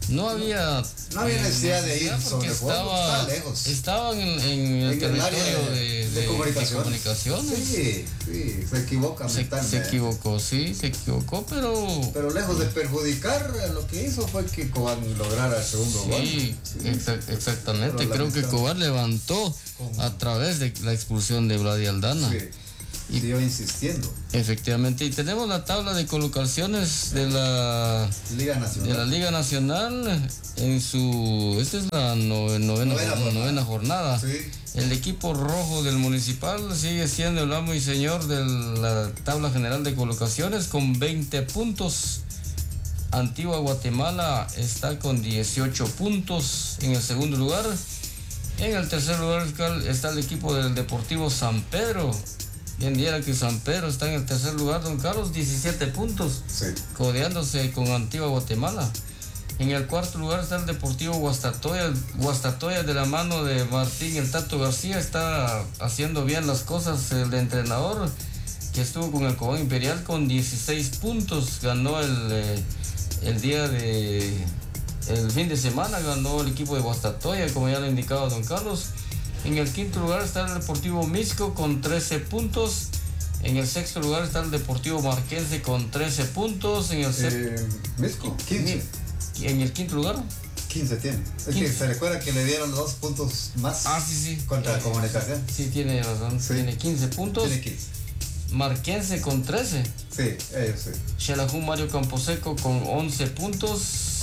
Speaker 2: No había...
Speaker 1: No había necesidad de ir
Speaker 2: porque
Speaker 1: sobre juego,
Speaker 2: estaba,
Speaker 1: estaba lejos.
Speaker 2: Estaban en, en el
Speaker 1: En el
Speaker 2: territorio
Speaker 1: área de,
Speaker 2: de,
Speaker 1: de
Speaker 2: de-
Speaker 1: comunicaciones.
Speaker 2: de comunicaciones.
Speaker 1: Sí, sí, se equivoca
Speaker 2: Se,
Speaker 1: mentalmente.
Speaker 2: se equivocó, sí, se equivocó, pero...
Speaker 1: Pero lejos de perjudicar, lo que hizo fue que Cobán lograra el segundo gol.
Speaker 2: Sí, exac- exactamente.
Speaker 1: Pero
Speaker 2: Creo que
Speaker 1: lamentable.
Speaker 2: Cobán levantó a través de la expulsión de Vladi Aldana.
Speaker 1: Sí. Y siguió insistiendo.
Speaker 2: Efectivamente, y tenemos la tabla de colocaciones de la
Speaker 1: Liga Nacional.
Speaker 2: de la Liga Nacional en su... Esta es la nove- novena,
Speaker 1: Novena jornada.
Speaker 2: novena jornada.
Speaker 1: Sí.
Speaker 2: El equipo rojo del Municipal sigue siendo el amo y señor de la tabla general de colocaciones con veinte puntos. Antigua Guatemala está con dieciocho puntos en el segundo lugar. En el tercer lugar está el equipo del Deportivo San Pedro. Bien diera que San Pedro está en el tercer lugar, don Carlos, diecisiete puntos,
Speaker 1: Sí.
Speaker 2: codeándose con Antigua Guatemala. En el cuarto lugar está el Deportivo Guastatoya. Guastatoya, de la mano de Martín el Tato García, está haciendo bien las cosas el entrenador, que estuvo con el Cobán Imperial con dieciséis puntos. Ganó el, eh, el día de... El fin de semana ganó el equipo de Guastatoya, como ya le indicaba don Carlos. En el quinto lugar está el Deportivo Misco con trece puntos. En el sexto lugar está el Deportivo Marquense con trece puntos. En el, sep-
Speaker 1: Eh, Misco, quince.
Speaker 2: en el quinto lugar.
Speaker 1: quince tiene. Es que
Speaker 2: quince.
Speaker 1: se recuerda que le dieron dos puntos más
Speaker 2: Ah, sí, sí.
Speaker 1: contra la Comunicación.
Speaker 2: Sí, tiene razón.
Speaker 1: Sí.
Speaker 2: Tiene quince puntos.
Speaker 1: Tiene quince.
Speaker 2: Marquense con trece.
Speaker 1: Sí, ellos sí.
Speaker 2: Xelajú Mario Camposeco con once puntos.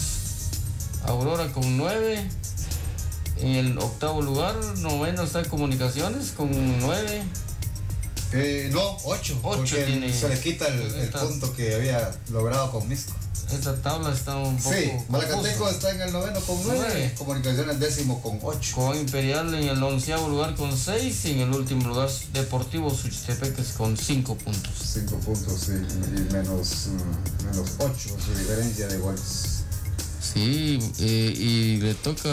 Speaker 2: Aurora con nueve. En el octavo lugar, noveno está Comunicaciones con nueve.
Speaker 1: Eh, no, ocho.
Speaker 2: Ocho
Speaker 1: porque
Speaker 2: tiene.
Speaker 1: se le quita el, el
Speaker 2: Está-
Speaker 1: punto que había logrado con Misco.
Speaker 2: Esta tabla está un poco.
Speaker 1: Sí, Malacateco
Speaker 2: confusa.
Speaker 1: está en el noveno con nueve.
Speaker 2: Nueve.
Speaker 1: Comunicaciones décimo con ocho.
Speaker 2: Cobán Imperial en el onceavo lugar con seis. Y en el último lugar, Deportivo Suchitepeques con cinco puntos.
Speaker 1: Cinco puntos, sí, y menos, mm, menos ocho su diferencia de goles.
Speaker 2: Sí, eh, y le toca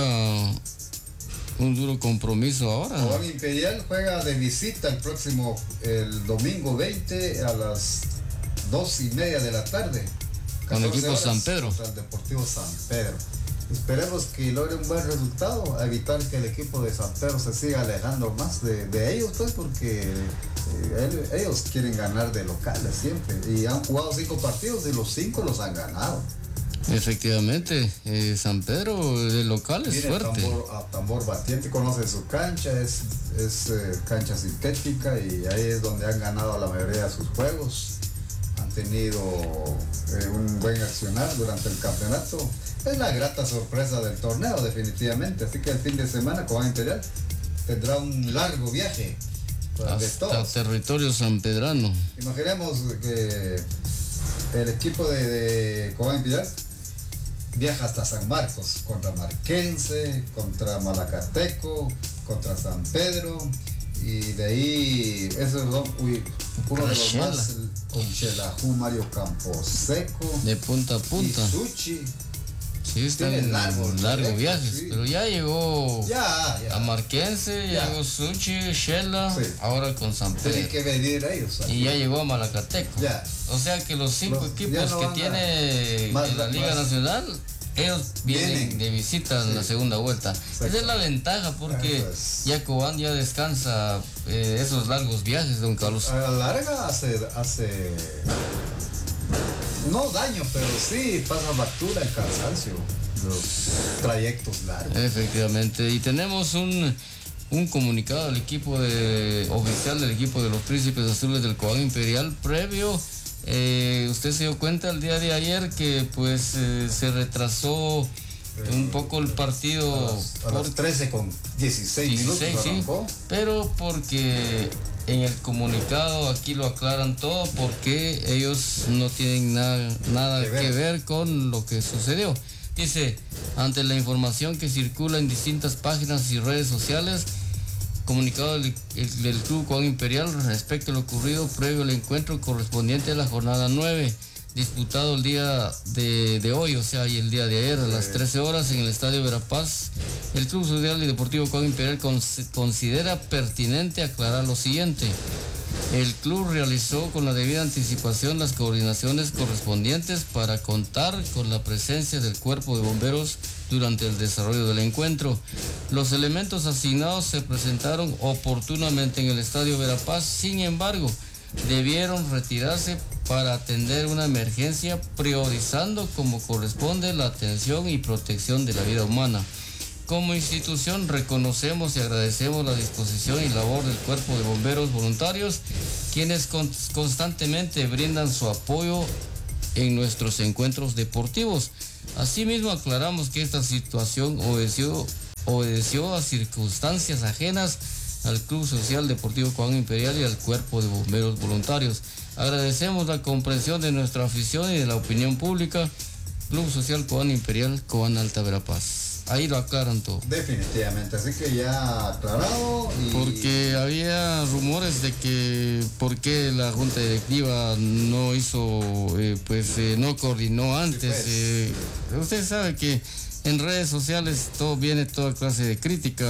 Speaker 2: un duro compromiso ahora.
Speaker 1: Cobán Imperial juega de visita el próximo, el domingo veinte a las dos y media de la tarde.
Speaker 2: Con el
Speaker 1: catorce
Speaker 2: equipo
Speaker 1: horas,
Speaker 2: San Pedro.
Speaker 1: Contra el Deportivo San Pedro. Esperemos que logre un buen resultado, a evitar que el equipo de San Pedro se siga alejando más de, de ellos, pues, porque eh, él- ellos quieren ganar de locales siempre. Y han jugado cinco partidos y los cinco los han ganado.
Speaker 2: Efectivamente, eh, San Pedro de local es
Speaker 1: Tiene
Speaker 2: fuerte.
Speaker 1: tambor, a tambor batiente, conoce su cancha, es, es eh, cancha sintética y ahí es donde han ganado la mayoría de sus juegos. Han tenido eh, un buen accionar durante el campeonato. Es la grata sorpresa del torneo, definitivamente. Así que el fin de semana Cobán Imperial tendrá un largo viaje. Pues, de
Speaker 2: Hasta
Speaker 1: todos.
Speaker 2: territorio sanpedrano.
Speaker 1: Imaginemos que el equipo de, de Cobán Imperial viaja hasta San Marcos, contra Marquense, contra Malacateco, contra San Pedro, y de ahí, eso es lo- uy, uno de los
Speaker 2: Xela.
Speaker 1: más, con Xelajú, Mario Camposeco,
Speaker 2: De punta a punta.
Speaker 1: y Suchi.
Speaker 2: Sí, está
Speaker 1: tiene
Speaker 2: en
Speaker 1: largo
Speaker 2: largo,
Speaker 1: el
Speaker 2: largo
Speaker 1: trayecto,
Speaker 2: viaje.
Speaker 1: sí.
Speaker 2: Pero ya llegó
Speaker 1: Ya, ya.
Speaker 2: a Marquense, ya
Speaker 1: Ya.
Speaker 2: llegó Suchi, Shela,
Speaker 1: Sí.
Speaker 2: ahora con San
Speaker 1: Tienen
Speaker 2: Pedro.
Speaker 1: que venir ellos. aquí.
Speaker 2: Y ya llegó a Malacateco.
Speaker 1: Ya.
Speaker 2: O sea que los cinco
Speaker 1: Los- ya
Speaker 2: equipos
Speaker 1: no
Speaker 2: que
Speaker 1: van a-
Speaker 2: tiene
Speaker 1: más-
Speaker 2: en la Liga
Speaker 1: más-
Speaker 2: Nacional, ellos vienen,
Speaker 1: Vienen.
Speaker 2: de visita en
Speaker 1: Sí.
Speaker 2: la segunda vuelta. Esa es la ventaja porque
Speaker 1: Eso es.
Speaker 2: ya Cobán ya descansa eh, esos largos viajes, don Carlos.
Speaker 1: A la larga hace, hace no daño, pero sí pasa factura el cansancio, los trayectos largos.
Speaker 2: Efectivamente. Y tenemos un, un comunicado del equipo de, oficial del equipo de los Príncipes Azules del Cobán Imperial previo. Eh, usted se dio cuenta el día de ayer que pues eh, se retrasó un poco el partido
Speaker 1: A las, a las
Speaker 2: por
Speaker 1: trece con dieciséis minutos
Speaker 2: dieciséis, sí,
Speaker 1: arrancó.
Speaker 2: pero porque en el comunicado aquí lo aclaran todo porque ellos no tienen nada, nada
Speaker 1: Que ver.
Speaker 2: que ver con lo que sucedió. Dice, ante la información que circula en distintas páginas y redes sociales, comunicado del, el- del Club Cobán Imperial respecto a lo ocurrido previo al encuentro correspondiente a la jornada nueve, disputado el día de, de hoy, o sea, y el día de ayer a las trece horas en el Estadio Verapaz. El Club Social y Deportivo Cobán Imperial cons- considera pertinente aclarar lo siguiente. El club realizó con la debida anticipación las coordinaciones correspondientes para contar con la presencia del cuerpo de bomberos durante el desarrollo del encuentro. Los elementos asignados se presentaron oportunamente en el Estadio Verapaz, sin embargo, debieron retirarse para atender una emergencia, priorizando como corresponde la atención y protección de la vida humana. Como institución reconocemos y agradecemos la disposición y labor del Cuerpo de Bomberos Voluntarios, quienes constantemente brindan su apoyo en nuestros encuentros deportivos. Asimismo, aclaramos que esta situación obedeció, obedeció a circunstancias ajenas al Club Social Deportivo Cobán Imperial y al Cuerpo de Bomberos Voluntarios. Agradecemos la comprensión de nuestra afición y de la opinión pública. Club Social Cobán Imperial, Cobán Alta Verapaz. Ahí lo aclaran todo.
Speaker 1: Definitivamente, así que ya aclarado. Y...
Speaker 2: Porque había rumores de que por qué la junta directiva no hizo, eh, pues eh, no coordinó antes. Sí, pues. eh, usted sabe que en redes sociales todo viene toda clase de crítica,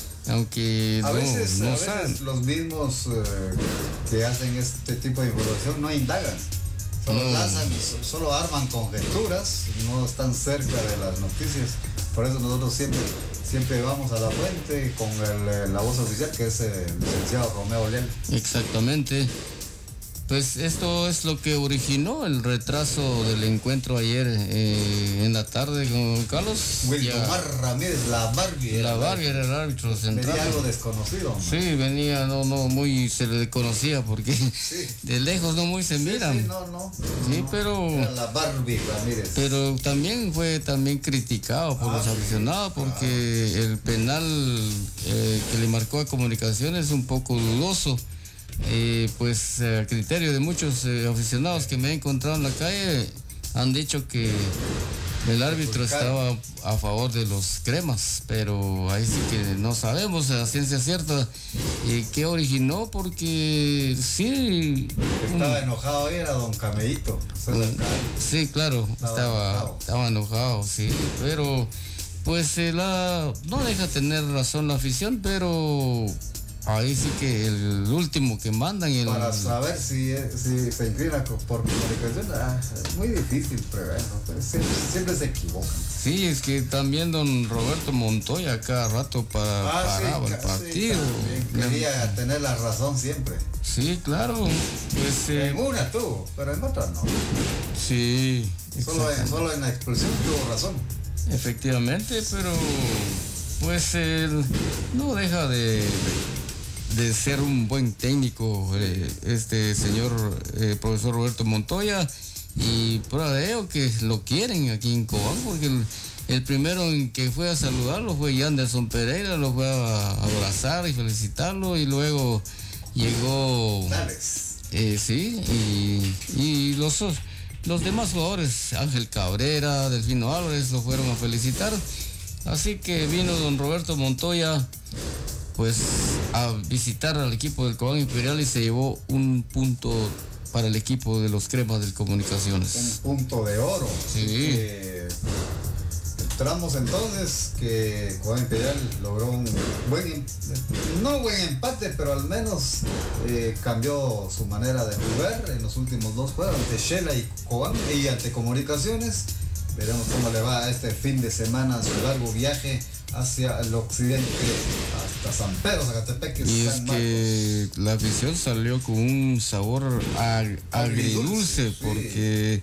Speaker 2: aunque
Speaker 1: a
Speaker 2: no,
Speaker 1: veces,
Speaker 2: no
Speaker 1: a
Speaker 2: saben.
Speaker 1: veces los mismos eh, que hacen este tipo de información no indagan. Solo no. lanzan, solo arman conjeturas, no están cerca de las noticias. Por eso nosotros siempre, siempre vamos a la fuente con el, la voz oficial, que es el licenciado Romeo Leal.
Speaker 2: Exactamente. Pues esto es lo que originó el retraso del encuentro ayer eh, en la tarde con Carlos.
Speaker 1: Wildomar Ramírez, la Barbie.
Speaker 2: La Barbie era el árbitro central.
Speaker 1: Venía algo desconocido, ¿no?
Speaker 2: Sí, venía, no, no, muy, se le conocía porque sí. de lejos no muy se miran.
Speaker 1: Sí, sí, no, no.
Speaker 2: Sí,
Speaker 1: no,
Speaker 2: pero...
Speaker 1: Era la Barbie Ramírez.
Speaker 2: Pero también fue también criticado por ah, los aficionados sí, porque claro. el penal eh, que le marcó a Comunicaciones es un poco dudoso. Eh, pues a criterio de muchos eh, aficionados que me he encontrado en la calle han dicho que el árbitro estaba a favor de los cremas, pero ahí sí que no sabemos a ciencia cierta eh, qué originó, porque sí
Speaker 1: estaba um, enojado era don Camellito.
Speaker 2: Um, sí, claro, estaba, estaba enojado, estaba enojado sí, pero pues eh, la, no deja tener razón la afición, pero ahí sí que el último que mandan el...
Speaker 1: Para saber si, si se inclina por Comunicación, ah, es muy difícil preverlo, pues siempre, siempre se equivocan.
Speaker 2: Sí, es que también don Roberto Montoya cada rato para,
Speaker 1: ah,
Speaker 2: paraba
Speaker 1: sí,
Speaker 2: el partido.
Speaker 1: Sí, quería no. tener la razón siempre.
Speaker 2: Sí, claro. Pues,
Speaker 1: eh, en una tuvo, pero en otra no.
Speaker 2: Sí.
Speaker 1: Solo en, solo en la expulsión tuvo razón.
Speaker 2: Efectivamente, pero pues él no deja de... de ser un buen técnico eh, este señor eh, profesor Roberto Montoya, y prueba de ello que lo quieren aquí en Cobán, porque el, el primero en que fue a saludarlo fue Yanderson Pereira, lo fue a abrazar y felicitarlo, y luego llegó eh, sí y, y los, los demás jugadores, Ángel Cabrera, Delfino Álvarez, lo fueron a felicitar, así que vino don Roberto Montoya pues a visitar al equipo del Cobán Imperial y se llevó un punto para el equipo de los cremas del Comunicaciones.
Speaker 1: Un punto de oro.
Speaker 2: Sí.
Speaker 1: Eh, entramos entonces que Cobán Imperial logró un buen, no buen empate, pero al menos eh, cambió su manera de jugar en los últimos dos juegos, ante Shela y Cobán y ante Comunicaciones. Veremos cómo le va este fin de semana en su largo viaje hacia el occidente, hasta San Pedro, Zacatepec.
Speaker 2: Y
Speaker 1: San
Speaker 2: es
Speaker 1: Marcos.
Speaker 2: que la afición salió con un sabor ag agridulce, sí. porque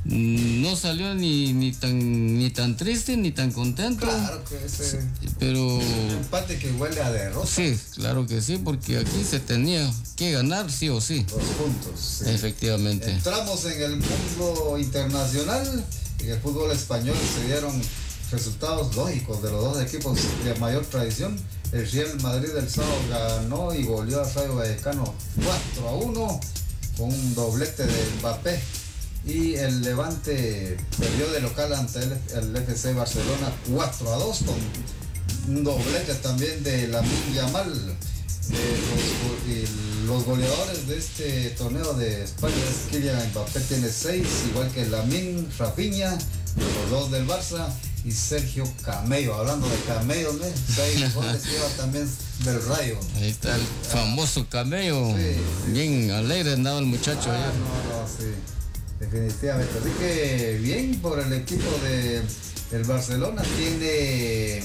Speaker 2: no salió ni, ni, tan, ni tan triste ni tan contento.
Speaker 1: Claro que ese,
Speaker 2: sí, pero
Speaker 1: un empate que huele a derrota.
Speaker 2: Sí, claro que sí, porque aquí se tenía que ganar sí o sí.
Speaker 1: Dos puntos. Sí.
Speaker 2: Efectivamente.
Speaker 1: Entramos en el mundo internacional. En el fútbol español se dieron resultados lógicos de los dos equipos de mayor tradición. El Real Madrid del sábado ganó y goleó a Rayo Vallecano cuatro a uno con un doblete de Mbappé, y el Levante perdió de local ante el, el F C Barcelona cuatro a dos con un doblete también de Lamine Yamal. Eh, los, y los goleadores de este torneo de España es Kylian Mbappé, tiene seis, igual que Lamine, Rafinha, los dos del Barça, y Sergio Camello. Hablando de Camello, ¿no? seis goles lleva también del Rayo.
Speaker 2: Ahí está el famoso Camello. Sí. Bien alegre andaba el muchacho.
Speaker 1: Ah, no, no, sí. Definitivamente. Así que bien por el equipo de el Barcelona. Tiene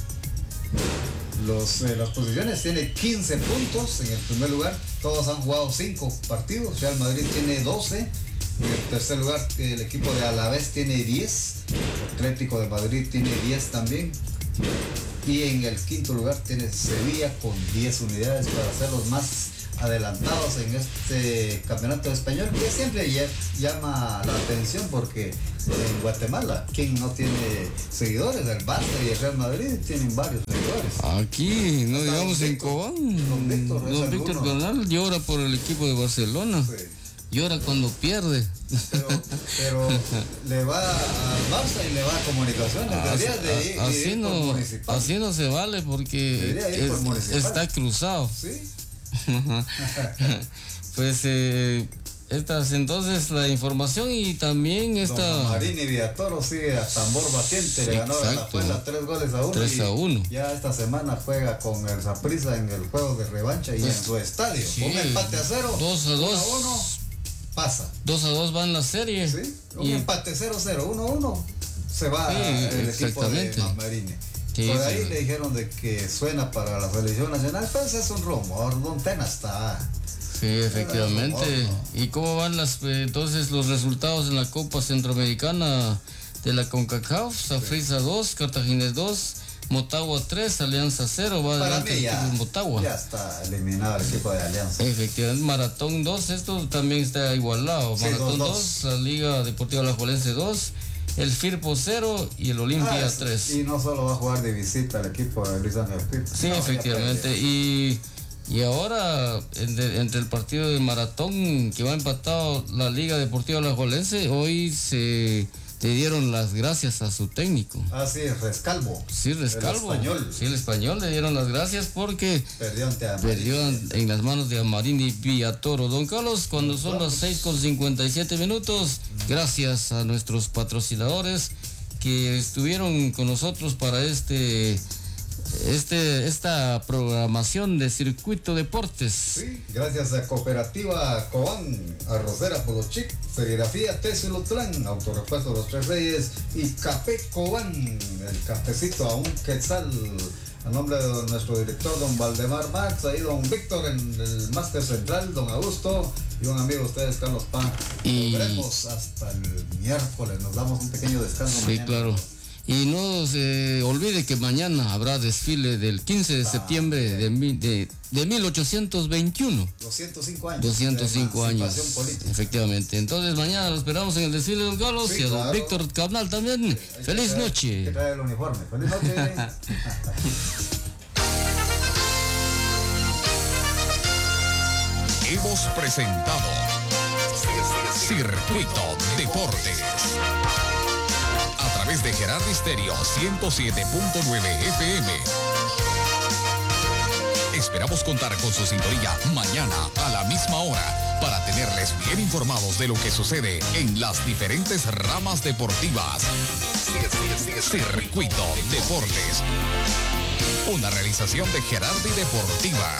Speaker 1: los, eh, las posiciones, tiene quince puntos en el primer lugar. Todos han jugado cinco partidos. Real Madrid tiene doce. En el tercer lugar el equipo de Alavés tiene diez. Atlético de Madrid tiene diez también. Y en el quinto lugar tiene Sevilla con diez unidades para ser los más adelantados en este campeonato español, que siempre llama la atención porque en Guatemala, ¿quién no tiene seguidores? El Barça y el Real Madrid tienen varios seguidores.
Speaker 2: Aquí, no digamos en Cobán,
Speaker 1: don Víctor,
Speaker 2: don Víctor Bernal llora por el equipo de Barcelona. Sí. Llora cuando pierde.
Speaker 1: Pero, pero le va al Barça y le va a Comunicaciones.
Speaker 2: Así,
Speaker 1: de ir,
Speaker 2: así,
Speaker 1: ir
Speaker 2: no, así no se vale porque es, está cruzado.
Speaker 1: ¿Sí?
Speaker 2: Pues eh, estas entonces la información y también esta...
Speaker 1: Don Marini Villatoro sigue a tambor batiente, le ganó a la Puebla tres goles a uno.
Speaker 2: tres a uno.
Speaker 1: Ya esta semana juega con el Saprissa en el juego de revancha y pues, en su estadio. Sí, un empate a cero.
Speaker 2: dos a dos.
Speaker 1: uno a uno. Pasa.
Speaker 2: dos a dos va en la serie.
Speaker 1: Sí, un y... empate cero cero, uno a uno. Se va sí, el equipo de Marini. Sí, por ahí sí. Le dijeron de que suena para la selección nacional, pues es un rumor, Don Tena está.
Speaker 2: Sí, efectivamente. Rumor, ¿no? ¿Y cómo van las entonces los resultados en la Copa Centroamericana de la CONCACAF? Saprissa sí. dos, Cartaginés dos, Motagua tres, Alianza cero, va
Speaker 1: para
Speaker 2: adelante
Speaker 1: mí
Speaker 2: el equipo de Motagua.
Speaker 1: Ya está eliminado el equipo de Alianza.
Speaker 2: Efectivamente, Maratón dos, esto también está igualado. Sí, Maratón dos, la Liga Deportiva Alajuelense dos, el Firpo cero y el Olimpia
Speaker 1: ah,
Speaker 2: tres.
Speaker 1: Y no solo va a jugar de visita el equipo de Luis Ángel Firpo.
Speaker 2: Sí, no, efectivamente. Y, y ahora, entre, entre el partido de Maratón, que va empatado la Liga Deportiva Alajuelense, hoy se le dieron las gracias a su técnico.
Speaker 1: Ah, sí, Rescalvo.
Speaker 2: Sí, Rescalvo.
Speaker 1: El español.
Speaker 2: Sí, el español le dieron las gracias porque
Speaker 1: perdió, ante
Speaker 2: perdió en las manos de Amarini Villatoro. Don Carlos, cuando son las seis con cincuenta y siete minutos, gracias a nuestros patrocinadores que estuvieron con nosotros para este... Este, esta programación de Circuito Deportes.
Speaker 1: Sí, gracias a Cooperativa Cobán, Arrocera Polochic, Serigrafía Tesulutlán, Autorepuesto Los Tres Reyes y Café Cobán, el cafecito a un quetzal. A nombre de nuestro director, don Valdemar Max, ahí don Víctor en el máster central, don Augusto y un amigo de ustedes, Carlos Pan.
Speaker 2: Y...
Speaker 1: Nos veremos hasta el miércoles, nos damos un pequeño descanso.
Speaker 2: Sí,
Speaker 1: mañana.
Speaker 2: Claro. Y no se olvide que mañana habrá desfile del quince de septiembre de, de, de mil ochocientos veintiuno.
Speaker 1: doscientos cinco años.
Speaker 2: doscientos cinco años. Política. Efectivamente. Entonces mañana lo esperamos en el desfile de Don Carlos sí, y a Don claro. Víctor Cabnal también. Sí, Feliz
Speaker 1: traer,
Speaker 2: noche.
Speaker 1: Que trae el uniforme. Feliz noche.
Speaker 6: Hemos presentado Circuito Deportes a través de Gerardo Estéreo ciento siete punto nueve F M. Esperamos contar con su sintonía mañana a la misma hora para tenerles bien informados de lo que sucede en las diferentes ramas deportivas. Circuito Deportes, una realización de Gerardi Deportiva.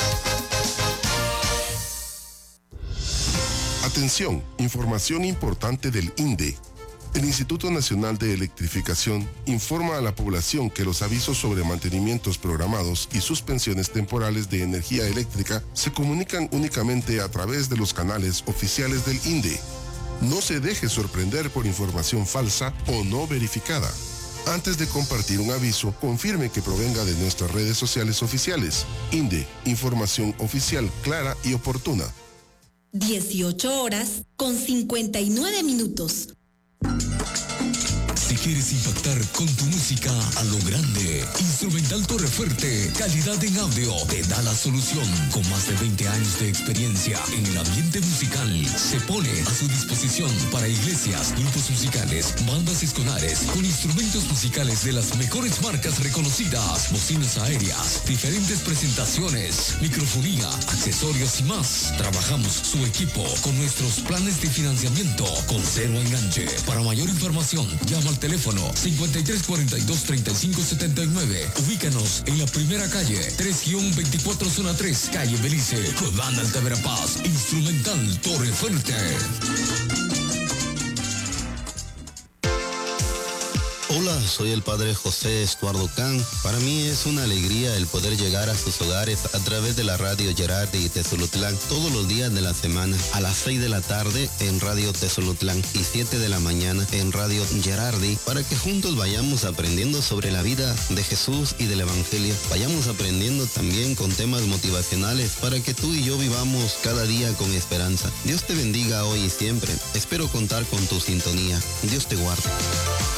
Speaker 3: Atención, información importante del I N D E. El Instituto Nacional de Electrificación informa a la población que los avisos sobre mantenimientos programados y suspensiones temporales de energía eléctrica se comunican únicamente a través de los canales oficiales del I N D E. No se deje sorprender por información falsa o no verificada. Antes de compartir un aviso, confirme que provenga de nuestras redes sociales oficiales. I N D E, información oficial clara y oportuna.
Speaker 7: dieciocho horas con cincuenta y nueve minutos.
Speaker 8: Si quieres impactar con tu música a lo grande, Instrumental Torrefuerte, calidad en audio, te da la solución. Con más de veinte años de experiencia en el ambiente musical, se pone a su disposición para iglesias, grupos musicales, bandas escolares, con instrumentos musicales de las mejores marcas reconocidas, bocinas aéreas, diferentes presentaciones, microfonía, accesorios y más. Trabajamos su equipo con nuestros planes de financiamiento con cero enganche. Para mayor información, llama al teléfono cincuenta y tres cuarenta y dos, treinta y cinco setenta y nueve. Ubícanos en la primera calle, tres veinticuatro zona tres, calle Belice. Cobán Alta Paz, instrumental Torre Fuerte.
Speaker 9: Hola, soy el padre José Estuardo Can. Para mí es una alegría el poder llegar a sus hogares a través de la radio Gerardi y Tezolutlán todos los días de la semana, a las seis de la tarde en Radio Tezolutlán y siete de la mañana en Radio Gerardi, para que juntos vayamos aprendiendo sobre la vida de Jesús y del Evangelio. Vayamos aprendiendo también con temas motivacionales para que tú y yo vivamos cada día con esperanza. Dios te bendiga hoy y siempre. Espero contar con tu sintonía. Dios te guarde.